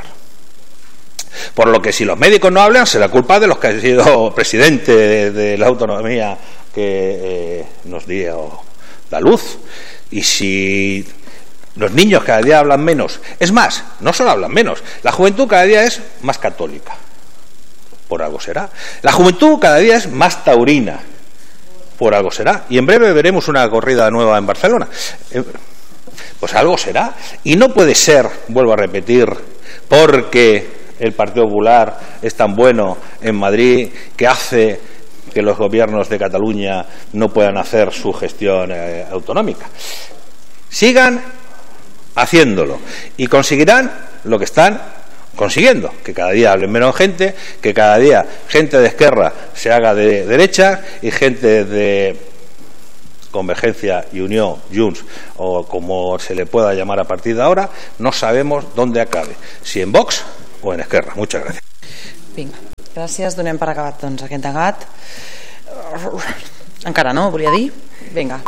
Por lo que si los médicos no hablan, será culpa de los que han sido presidente de, de la autonomía que eh, nos dio la luz. Y si los niños cada día hablan menos, es más, no solo hablan menos, la juventud cada día es más católica, por algo será. La juventud cada día es más taurina, por algo será. Y en breve veremos una corrida nueva en Barcelona, pues algo será. Y no puede ser, vuelvo a repetir, porque el Partido Popular es tan bueno en Madrid que hace que los gobiernos de Cataluña no puedan hacer su gestión eh, autonómica. Sigan haciéndolo y conseguirán lo que están consiguiendo que cada día hablen menos gente, que cada día gente de Esquerra se haga de derecha y gente de Convergencia y Unión, Junts, o como se le pueda llamar a partir de ahora, no sabemos dónde acabe, si en Vox o en Esquerra. Muchas gracias. Vinga, gràcies. Donem per acabat doncs, aquest debat. Encara no, volia dir? Vinga.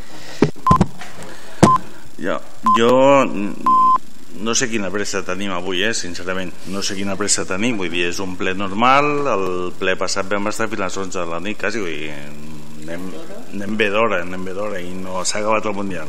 Jo, jo no sé quina pressa tenim avui, eh, sincerament. No sé quina pressa tenim, vull dir, és un ple normal, el ple passat vam estar fins a les onze de la nit, quasi, vull dir, anem, anem bé d'hora, anem bé d'hora i no s'ha acabat el Mundial.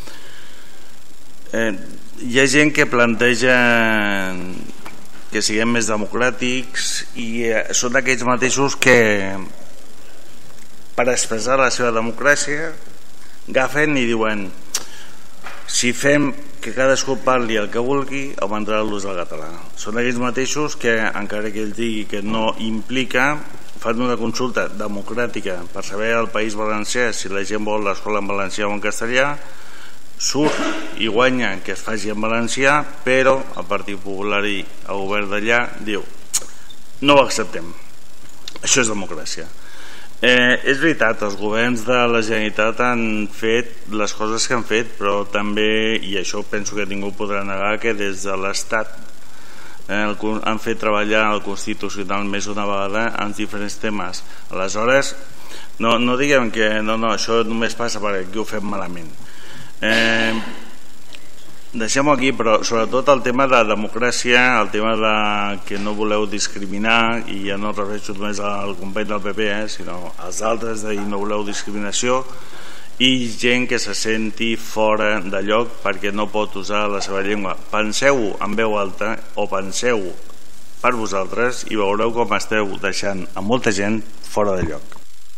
Eh, hi ha gent que planteja que siguem més democràtics i eh, són aquells mateixos que per expressar la seva democràcia agafen i diuen si fem que cadascú parli el que vulgui augmentarà l'ús del català. Són aquells mateixos que, encara que ell digui que no implica, fan una consulta democràtica per saber al País Valencià si la gent vol l'escola en valencià o en castellà, surt i guanya que es faci en valencià, però el Partit Popular i el govern d'allà diu no ho acceptem. Això és democràcia. Eh, és veritat, els governs de la Generalitat han fet les coses que han fet, però també, i això penso que ningú podrà negar, que des de l'Estat eh, el, han fet treballar el Constitucional més d'una vegada en diferents temes. Aleshores, no, no diguem que no, no, això només passa perquè aquí ho fem malament. Eh, deixem-ho aquí, però sobretot el tema de la democràcia, el tema de que no voleu discriminar, i ja no refereixo només al company del P P, eh, sinó als altres, de dir no voleu discriminació, i gent que se senti fora de lloc perquè no pot usar la seva llengua. Penseu en veu alta o penseu per vosaltres i veureu com esteu deixant a molta gent fora de lloc.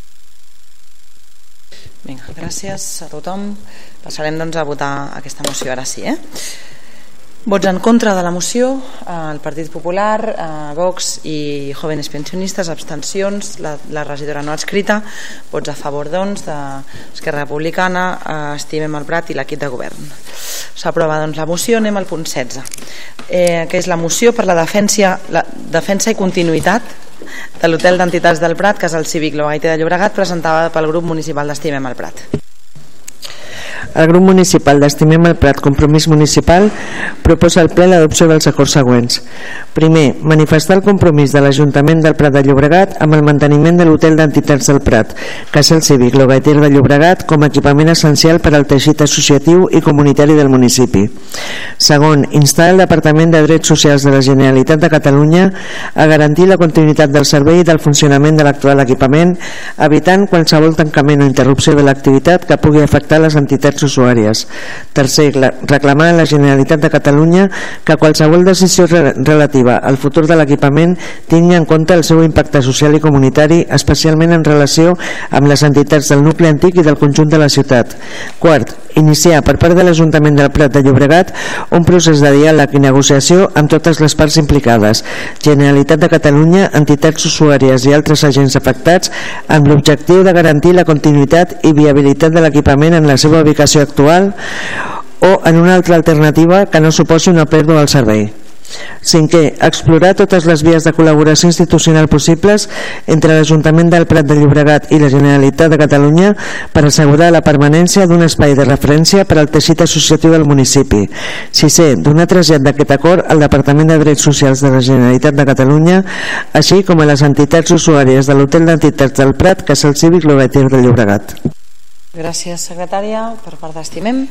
Vinga, gràcies a tothom. Passarem doncs a votar aquesta moció ara sí, eh? Vots en contra de la moció, el Partit Popular, Vox i Jóvenes Pensionistes, abstencions, la, la regidora no adscrita, vots a favor doncs d'Esquerra Republicana, Estimem el Prat i l'equip de govern. S'aprova doncs la moció. Anem al punt setze, eh, que és la moció per la defensa, la defensa i continuïtat de l'Hotel d'Entitats del Prat, Casal Cívic Logaiter de Llobregat, presentada pel grup municipal d'Estimem el Prat. El grup municipal d'Estimem el Prat Compromís Municipal proposa al ple l'adopció dels acords següents. Primer, manifestar el compromís de l'Ajuntament del Prat de Llobregat amb el manteniment de l'Hotel d'Entitats del Prat, Casal Cívic Logaiter de Llobregat, com a equipament essencial per al teixit associatiu i comunitari del municipi. Segon, instar el Departament de Drets Socials de la Generalitat de Catalunya a garantir la continuïtat del servei i del funcionament de l'actual equipament, evitant qualsevol tancament o interrupció de l'activitat que pugui afectar les entitats usuàries. Tercer, reclamar a la Generalitat de Catalunya que qualsevol decisió relativa al futur de l'equipament tingui en compte el seu impacte social i comunitari, especialment en relació amb les entitats del nucli antic i del conjunt de la ciutat. Quart, iniciar per part de l'Ajuntament del Prat de Llobregat un procés de diàleg i negociació amb totes les parts implicades, Generalitat de Catalunya, entitats usuàries i altres agents afectats, amb l'objectiu de garantir la continuïtat i viabilitat de l'equipament en la seva ubicació actual o en una altra alternativa que no suposi una pèrdua del servei. Cinquè, explorar totes les vies de col·laboració institucional possibles entre l'Ajuntament del Prat de Llobregat i la Generalitat de Catalunya per assegurar la permanència d'un espai de referència per al teixit associatiu del municipi. Sisè, donar trasllat d'aquest acord al Departament de Drets Socials de la Generalitat de Catalunya, així com a les entitats usuàries de l'Hotel d'Entitats del Prat, Casal Cívic Logaiter de Llobregat. Gràcies, secretària. Per part d'Estimem.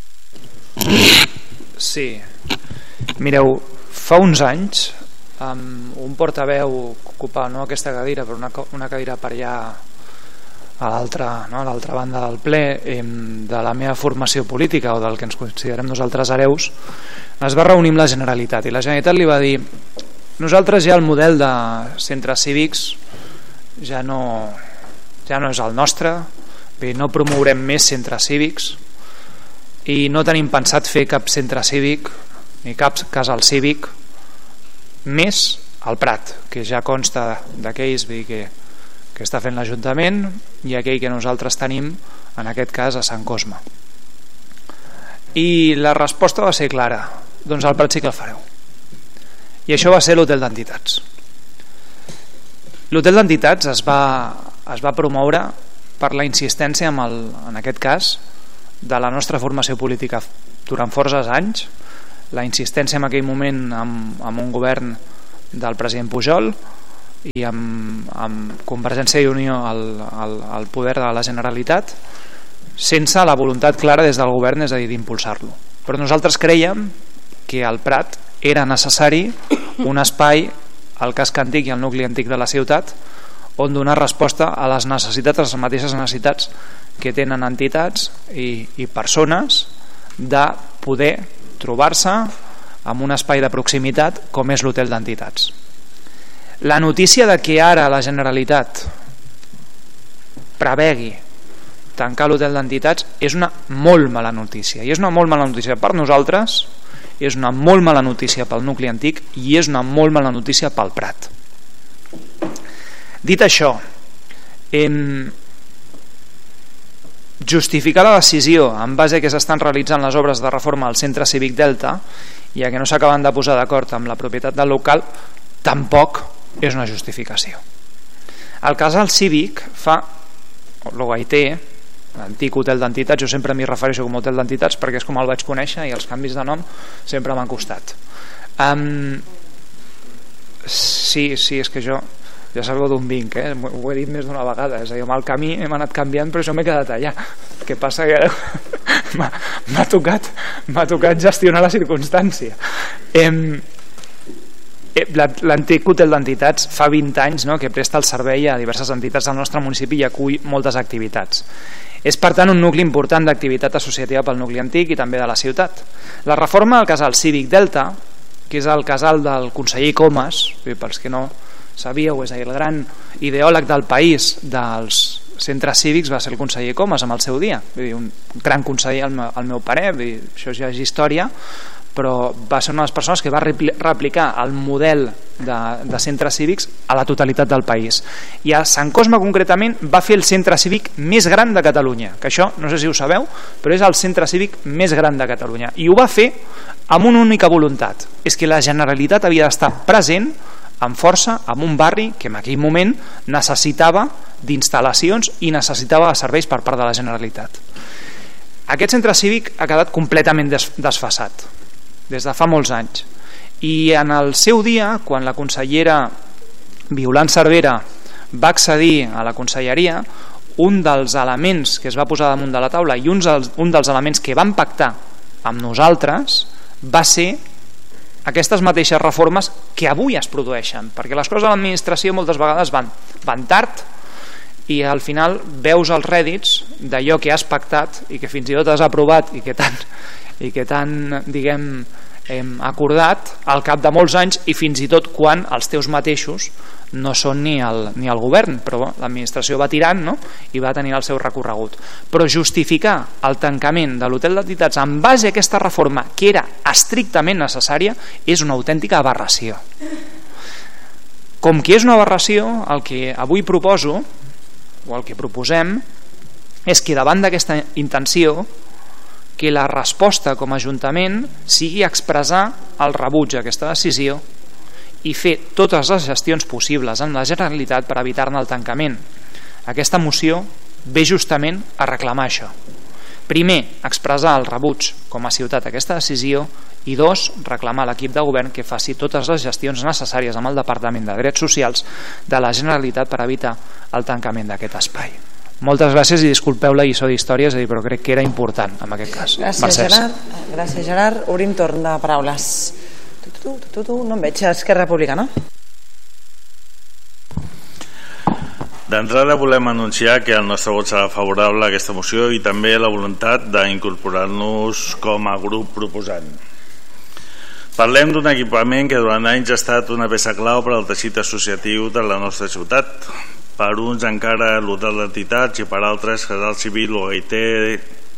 Sí. Mireu, fa uns anys um, un portaveu que ocupava no aquesta cadira, però una, una cadira per allà a l'altra no, a l'altra banda del ple, eh, de la meva formació política o del que ens considerem nosaltres hereus, es va reunir amb la Generalitat i la Generalitat li va dir: nosaltres ja el model de centres cívics ja no, ja no és el nostre, no promourem més centres cívics i no tenim pensat fer cap centre cívic ni cap casal cívic més al Prat, que ja consta d'aquells que, que està fent l'Ajuntament i aquell que nosaltres tenim, en aquest cas a Sant Cosme. I la resposta va ser clara: doncs al Prat sí que el fareu. I això va ser l'hotel d'entitats. L'hotel d'entitats es va, es va promoure per la insistència, amb el, en aquest cas, de la nostra formació política durant forces anys, la insistència en aquell moment amb, amb un govern del president Pujol i amb, amb Convergència i Unió al, al, al poder de la Generalitat, sense la voluntat clara des del govern, és a dir, d'impulsar-lo. Però nosaltres creiem que al Prat era necessari un espai al casc antic i al nucli antic de la ciutat on donar resposta a les necessitats, a les mateixes necessitats que tenen entitats i, i persones de poder trobar-se en un espai de proximitat com és l'hotel d'entitats. La notícia de que ara la Generalitat prevegui tancar l'hotel d'entitats és una molt mala notícia, i és una molt mala notícia per nosaltres, és una molt mala notícia pel nucli antic i és una molt mala notícia pel Prat. Dit això, em, justificar la decisió en base a que s'estan realitzant les obres de reforma al centre cívic Delta i a que no s'acaben de posar d'acord amb la propietat del local tampoc és una justificació. El casal cívic fa, el Gaiter, l'antic hotel d'entitats, jo sempre m'hi refereixo com a hotel d'entitats perquè és com el vaig conèixer i els canvis de nom sempre m'han costat. Um, sí, sí, és que jo ja sabeu d'on vinc, eh? Ho he dit més d'una vegada, és a dir, amb el camí hem anat canviant però jo m'he quedat allà. El que passa que m'ha tocat m'ha tocat gestionar la circumstància. Em, l'antic hotel d'entitats fa vint anys, no?, que presta el servei a diverses entitats del nostre municipi i acull moltes activitats. És per tant un nucli important d'activitat associativa pel nucli antic i també de la ciutat. La reforma al casal cívic Delta, que és el casal del conseller Comas, pels que no sabíeu, és a dir, el gran ideòleg del país dels centres cívics va ser el conseller Comas amb el seu dia, vull dir, un gran conseller al meu, al meu parer, vull dir, això ja és història, però va ser una de les persones que va replicar el model de, de centres cívics a la totalitat del país. I a Sant Cosme concretament va fer el centre cívic més gran de Catalunya, que això no sé si ho sabeu, però és el centre cívic més gran de Catalunya, i ho va fer amb una única voluntat, és que la Generalitat havia d'estar present amb força en un barri que en aquell moment necessitava d'instal·lacions i necessitava de serveis per part de la Generalitat. Aquest centre cívic ha quedat completament desfasat des de fa molts anys, i en el seu dia, quan la consellera Violant Cervera va accedir a la conselleria, un dels elements que es va posar damunt de la taula i un dels, un dels elements que van pactar amb nosaltres va ser aquestes mateixes reformes que avui es produeixen, perquè les coses a l'administració moltes vegades van, van tard i al final veus els rèdits d'allò que has pactat i que fins i tot has aprovat i que tant, i que tant diguem, hem acordat al cap de molts anys, i fins i tot quan els teus mateixos no són ni el, ni el govern, però l'administració va tirant, no?, i va tenir el seu recorregut. Però justificar el tancament de l'hotel d'entitats en base a aquesta reforma que era estrictament necessària és una autèntica aberració. Com que és una aberració, el que avui proposo o el que proposem és que davant d'aquesta intenció que la resposta com a Ajuntament sigui expressar el rebuig a aquesta decisió i fer totes les gestions possibles en la Generalitat per evitar-ne el tancament. Aquesta moció ve justament a reclamar això. Primer, expressar el rebuig com a ciutat a aquesta decisió, i dos, reclamar a l'equip de govern que faci totes les gestions necessàries amb el Departament de Drets Socials de la Generalitat per evitar el tancament d'aquest espai. Moltes gràcies i disculpeu la lliçó d'història, és a dir, però crec que era important en aquest cas. Gràcies, Mercès. Gerard. Gràcies, Gerard. Obrim torn de paraules. Tu, tu, tu, tu, tu, no em veig. Esquerra Republicana. D'entrada volem anunciar que el nostre vot serà favorable a aquesta moció i també la voluntat d'incorporar-nos com a grup proposant. Parlem d'un equipament que durant anys ha estat una peça clau per al teixit associatiu de la nostra ciutat. Per uns encara l'hotel d'entitats i per altres casal civil o Gaiter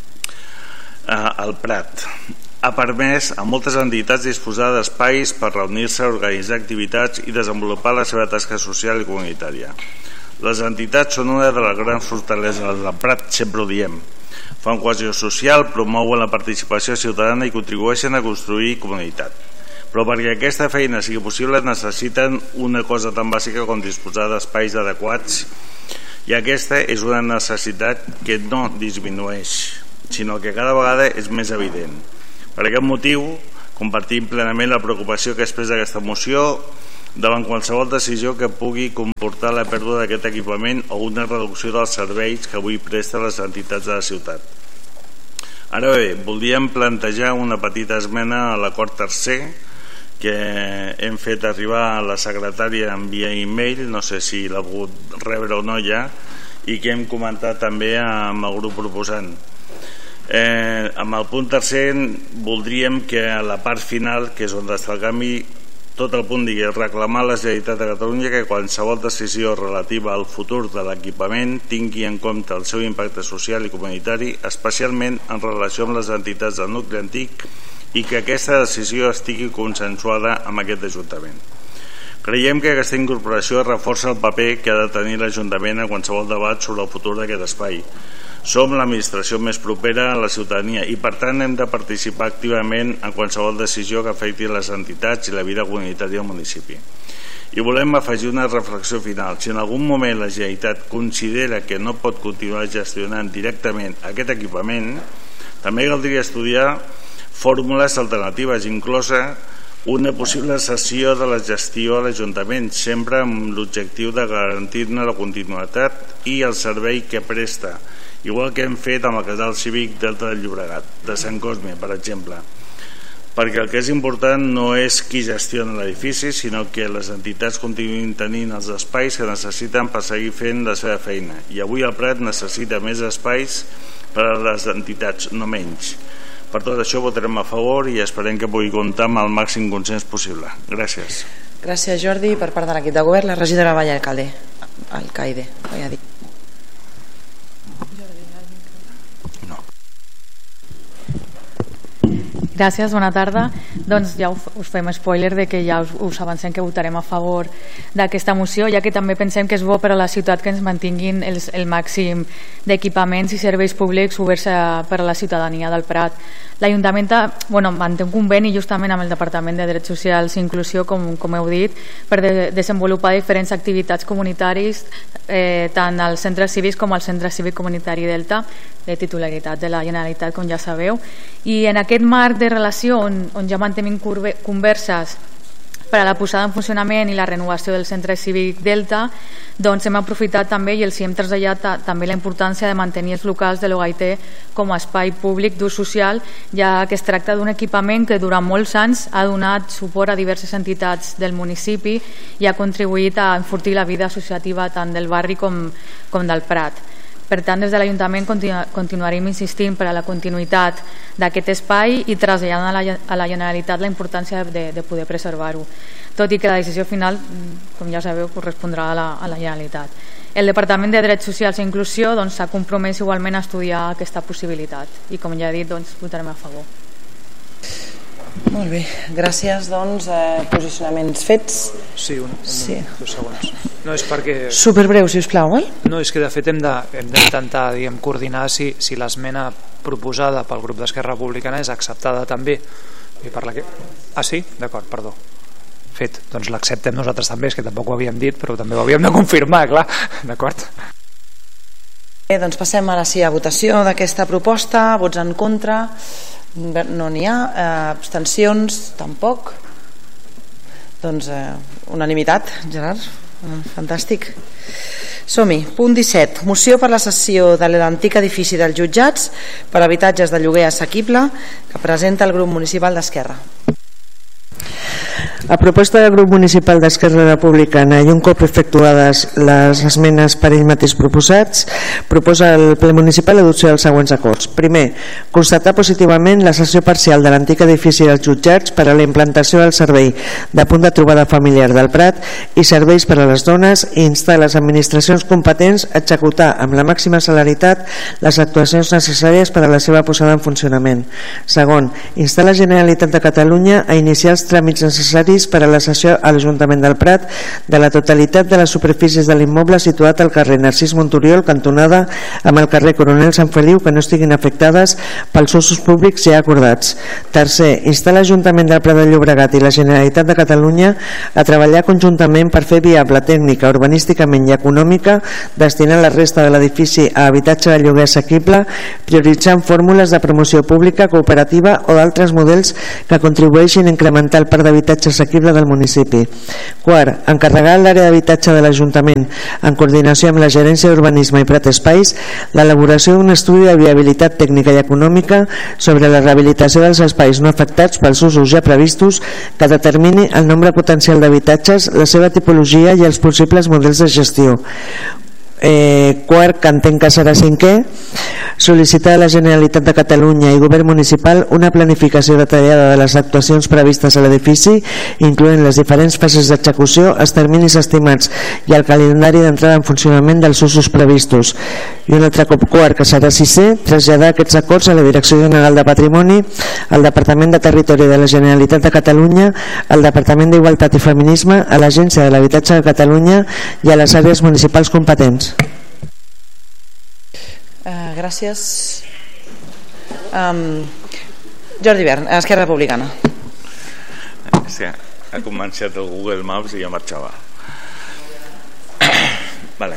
al Prat. Ha permès a moltes entitats disposar d'espais per reunir-se, organitzar activitats i desenvolupar la seva tasca social i comunitària. Les entitats són una de les grans fortaleses del Prat, sempre ho diem. Fan cohesió social, promouen la participació ciutadana i contribueixen a construir comunitat. però perquè aquesta feina sigui possible necessiten una cosa tan bàsica com disposar d'espais adequats, i aquesta és una necessitat que no disminueix, sinó que cada vegada és més evident. Per aquest motiu compartim plenament la preocupació que expressa aquesta moció davant qualsevol decisió que pugui comportar la pèrdua d'aquest equipament o una reducció dels serveis que avui presten les entitats de la ciutat. Ara bé, voldríem plantejar una petita esmena a l'acord tercer que hem fet arribar a la secretària en via e-mail, no sé si l'ha pogut rebre o no ja, i que hem comentat també amb el grup proposant. Eh, amb el punt tercer voldríem que a la part final, que és on està el canvi, tot el punt digui reclamar a la Generalitat de Catalunya que qualsevol decisió relativa al futur de l'equipament tingui en compte el seu impacte social i comunitari, especialment en relació amb les entitats del nucli antic, i que aquesta decisió estigui consensuada amb aquest Ajuntament. Creiem que aquesta incorporació reforça el paper que ha de tenir l'Ajuntament en qualsevol debat sobre el futur d'aquest espai. Som l'administració més propera a la ciutadania i per tant hem de participar activament en qualsevol decisió que afecti les entitats i la vida comunitària del municipi. I volem afegir una reflexió final. Si en algun moment la Generalitat considera que no pot continuar gestionant directament aquest equipament, també caldria estudiar fórmules alternatives, inclosa una possible cessió de la gestió a l'Ajuntament, sempre amb l'objectiu de garantir-ne la continuïtat i el servei que presta, igual que hem fet amb el casal cívic Delta del Llobregat, de Sant Cosme, per exemple. Perquè el que és important no és qui gestiona l'edifici, sinó que les entitats continuïn tenint els espais que necessiten per seguir fent la seva feina. I avui el Prat necessita més espais per a les entitats, no menys. Per tot això votarem a favor i esperem que pugui comptar amb el màxim consens possible. Gràcies. Gràcies, Jordi. Per part de l'equip de govern, la regidora Valle Alcalde. Alcaide, vaig a dir. Gràcies, bona tarda. Doncs ja us fem spoiler de que ja us, us avancem que votarem a favor d'aquesta moció, ja que també pensem que és bo per a la ciutat que ens mantinguin els, el màxim d'equipaments i serveis públics oberts a, per a la ciutadania del Prat. L'Ajuntament bueno, manté un conveni justament amb el Departament de Drets Socials i Inclusió, com, com heu dit, per de, desenvolupar diferents activitats comunitaris eh, tant als centres cívics com al Centre Cívic Comunitari Delta, de titularitat de la Generalitat, com ja sabeu. I en aquest marc de relació on, on ja mantenim converses per a la posada en funcionament i la renovació del Centre Cívic Delta, doncs hem aprofitat també i els hi hem traslladat també la importància de mantenir els locals de l'O G A I T com a espai públic d'ús social, ja que es tracta d'un equipament que durant molts anys ha donat suport a diverses entitats del municipi i ha contribuït a enfortir la vida associativa tant del barri com, com del Prat. Per tant, des de l'Ajuntament continu continuarem insistint per a la continuïtat d'aquest espai i traslladant a la, a la Generalitat la importància de, de poder preservar-ho, tot i que la decisió final, com ja sabeu, correspondrà a la, a la Generalitat. El Departament de Drets Socials i Inclusió s'ha doncs, compromès igualment a estudiar aquesta possibilitat i, com ja he dit, doncs, votarem a favor. Molt bé, gràcies. Doncs, eh, posicionaments fets. Sí, un, un, sí. dos segons. No és perquè... Superbreu, si us plau, oi? No, és que de fet hem d'intentar diguem, coordinar si, si l'esmena proposada pel grup d'Esquerra Republicana és acceptada també. I per la que... Ah, sí? D'acord, perdó. Fet, doncs l'acceptem nosaltres també, és que tampoc ho havíem dit, però també ho havíem de confirmar, clar. D'acord? Bé, doncs passem ara sí a votació d'aquesta proposta. Vots en contra? No n'hi ha. Eh, abstencions? Tampoc. Doncs eh, unanimitat, Gerard. Fantàstic. Som-hi. Punt disset. Moció per la cessió de l'antic edifici dels jutjats per habitatges de lloguer assequible que presenta el grup municipal d'Esquerra. A proposta del grup municipal d'Esquerra Republicana i un cop efectuades les esmenes per ell mateix proposats, proposa el ple municipal l'adopció dels següents acords. Primer, constatar positivament la cessió parcial de l'antic edifici dels jutjats per a la implantació del servei de punt de trobada familiar del Prat i serveis per a les dones i instar les administracions competents a executar amb la màxima celeritat les actuacions necessàries per a la seva posada en funcionament. Segon, instar la Generalitat de Catalunya a iniciar els tràmits necessaris gratis per a la cessió a l'Ajuntament del Prat de la totalitat de les superfícies de l'immoble situat al carrer Narcís Monturiol, cantonada amb el carrer Coronel Sant Feliu, que no estiguin afectades pels usos públics ja acordats. Tercer, instar l'Ajuntament del Prat de Llobregat i la Generalitat de Catalunya a treballar conjuntament per fer viable tècnica, urbanísticament i econòmica destinar la resta de l'edifici a habitatge de lloguer assequible, prioritzant fórmules de promoció pública, cooperativa o d'altres models que contribueixin a incrementar el parc d'habitatge assequible del municipi. Quart, encarregar l'àrea d'habitatge de l'Ajuntament, en coordinació amb la Gerència d'Urbanisme i Prat Espais, l'elaboració d'un estudi de viabilitat tècnica i econòmica sobre la rehabilitació dels espais no afectats pels usos ja previstos que determini el nombre potencial d'habitatges, la seva tipologia i els possibles models de gestió. Eh, quart, que entenc que serà cinquè, sol·licitar a la Generalitat de Catalunya i Govern Municipal una planificació detallada de les actuacions previstes a l'edifici, incloent les diferents fases d'execució, els terminis estimats i el calendari d'entrada en funcionament dels usos previstos. I un altre cop quart, que serà sisè, traslladar aquests acords a la Direcció General de Patrimoni, al Departament de Territori de la Generalitat de Catalunya, al Departament d'Igualtat i Feminisme, a l'Agència de l'Habitatge de Catalunya i a les àrees municipals competents. Uh, gràcies. um, Jordi Bern, Esquerra Republicana. Sí, ha començat el Google Maps i ja marxava. Vale.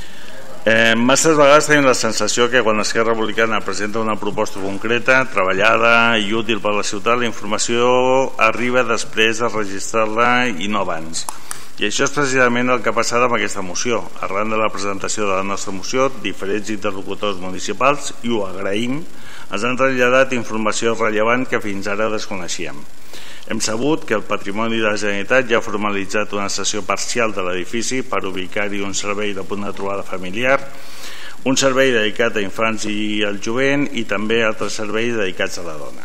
Eh, masses vegades tenim la sensació que quan Esquerra Republicana presenta una proposta concreta, treballada i útil per a la ciutat, la informació arriba després de registrar-la i no abans. I això és precisament el que ha passat amb aquesta moció. Arran de la presentació de la nostra moció, diferents interlocutors municipals, i ho agraïm, ens han traslladat informació rellevant que fins ara desconeixíem. Hem sabut que el Patrimoni de la Generalitat ja ha formalitzat una cessió parcial de l'edifici per ubicar-hi un servei de punt de trobada familiar, un servei dedicat a infants i al jovent i també altres serveis dedicats a la dona.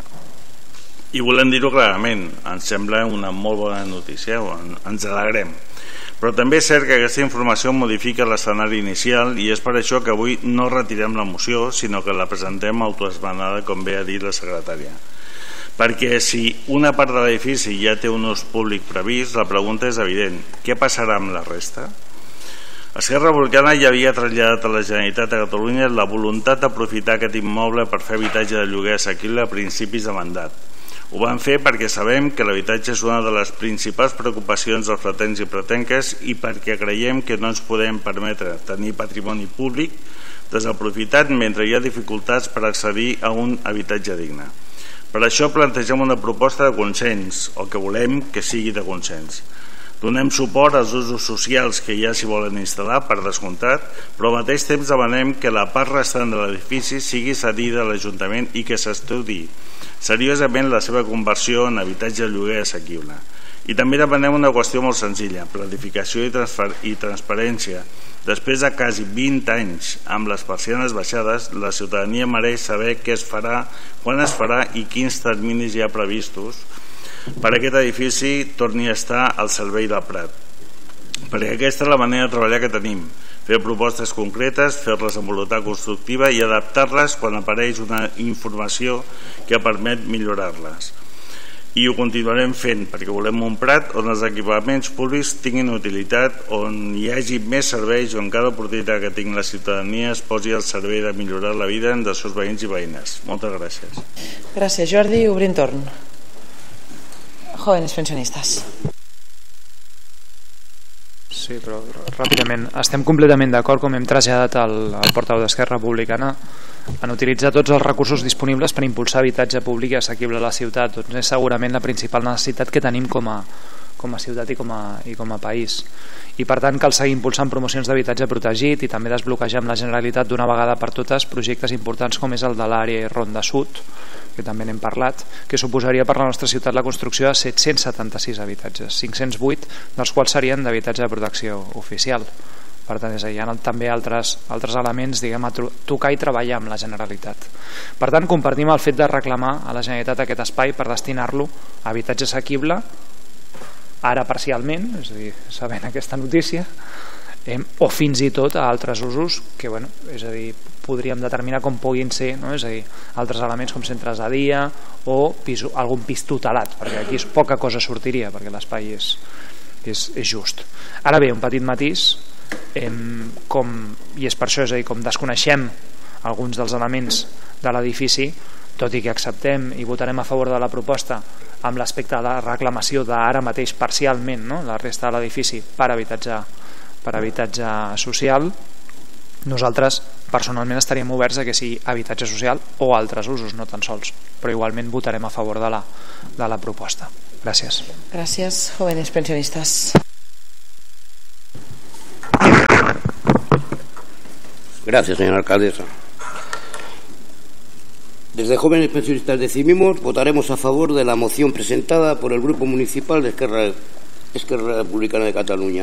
I volem dir-ho clarament, ens sembla una molt bona notícia, ens alegrem. Però també és cert que aquesta informació modifica l'escenari inicial i és per això que avui no retirem la moció, sinó que la presentem autoesmenada, com bé ha dit la secretària. Perquè si una part de l'edifici ja té un ús públic previst, la pregunta és evident: què passarà amb la resta? Esquerra Republicana ja havia traslladat a la Generalitat de Catalunya la voluntat d'aprofitar aquest immoble per fer habitatge de lloguer assequible a principis de mandat. Ho vam fer perquè sabem que l'habitatge és una de les principals preocupacions dels pretencs i pretenques i perquè creiem que no ens podem permetre tenir patrimoni públic desaprofitat mentre hi ha dificultats per accedir a un habitatge digne. Per això plantegem una proposta de consens, o que volem que sigui de consens. Donem suport als usos socials que ja s'hi volen instal·lar, per descomptat, però al mateix temps demanem que la part restant de l'edifici sigui cedida a l'Ajuntament i que s'estudi seriosament la seva conversió en habitatge de lloguer assequible. I també demanem una qüestió molt senzilla: planificació i, i transparència. Després de quasi vint anys amb les persianes baixades, la ciutadania mereix saber què es farà, quan es farà i quins terminis hi ha previstos per aquest edifici torni a estar al servei del Prat. Perquè aquesta és la manera de treballar que tenim: fer propostes concretes, fer-les amb voluntat constructiva i adaptar-les quan apareix una informació que permet millorar-les. I ho continuarem fent perquè volem un Prat on els equipaments públics tinguin utilitat, on hi hagi més serveis, on cada oportunitat que tingui la ciutadania es posi al servei de millorar la vida dels seus veïns i veïnes. Moltes gràcies. Gràcies, Jordi. Obrim torn. Jóvenes pensionistes. Sí, però ràpidament. Estem completament d'acord, com hem traslladat al, al portaveu d'Esquerra Republicana, en utilitzar tots els recursos disponibles per impulsar habitatge públic assequible a la ciutat. Doncs és segurament la principal necessitat que tenim com a, com a ciutat i com a, i com a país. I per tant cal seguir impulsant promocions d'habitatge protegit i també desbloquejar amb la Generalitat d'una vegada per totes projectes importants com és el de l'àrea Ronda Sud, que també n'hem parlat, que suposaria per la nostra ciutat la construcció de set-cents setanta-sis habitatges, cinc-cents vuit dels quals serien d'habitatge de protecció oficial. Per tant, és a dir, hi ha també altres, altres elements, diguem, a tocar i treballar amb la Generalitat. Per tant, compartim el fet de reclamar a la Generalitat aquest espai per destinar-lo a habitatge assequible, ara parcialment, és a dir, sabent aquesta notícia, eh, o fins i tot a altres usos que, bueno, és a dir, podríem determinar com puguin ser, no? És a dir, altres elements com centres de dia o pis, algun pis tutelat, perquè aquí poca cosa sortiria perquè l'espai és, és, és just. Ara bé, un petit matís, eh, com, i és per això, és a dir, com desconeixem alguns dels elements de l'edifici, tot i que acceptem i votarem a favor de la proposta amb l'aspecte de la reclamació d'ara mateix parcialment, no? La resta de l'edifici per habitatge, per habitatge social, nosaltres personalment estaríem oberts a que sigui habitatge social o altres usos, no tan sols, però igualment votarem a favor de la, de la proposta. Gràcies. Gràcies, jóvenes pensionistas. Gracias, señora alcaldesa. Desde Jóvenes Pensionistas decidimos votaremos a favor de la moción presentada por el Grupo Municipal de Esquerra, Esquerra Republicana de Cataluña.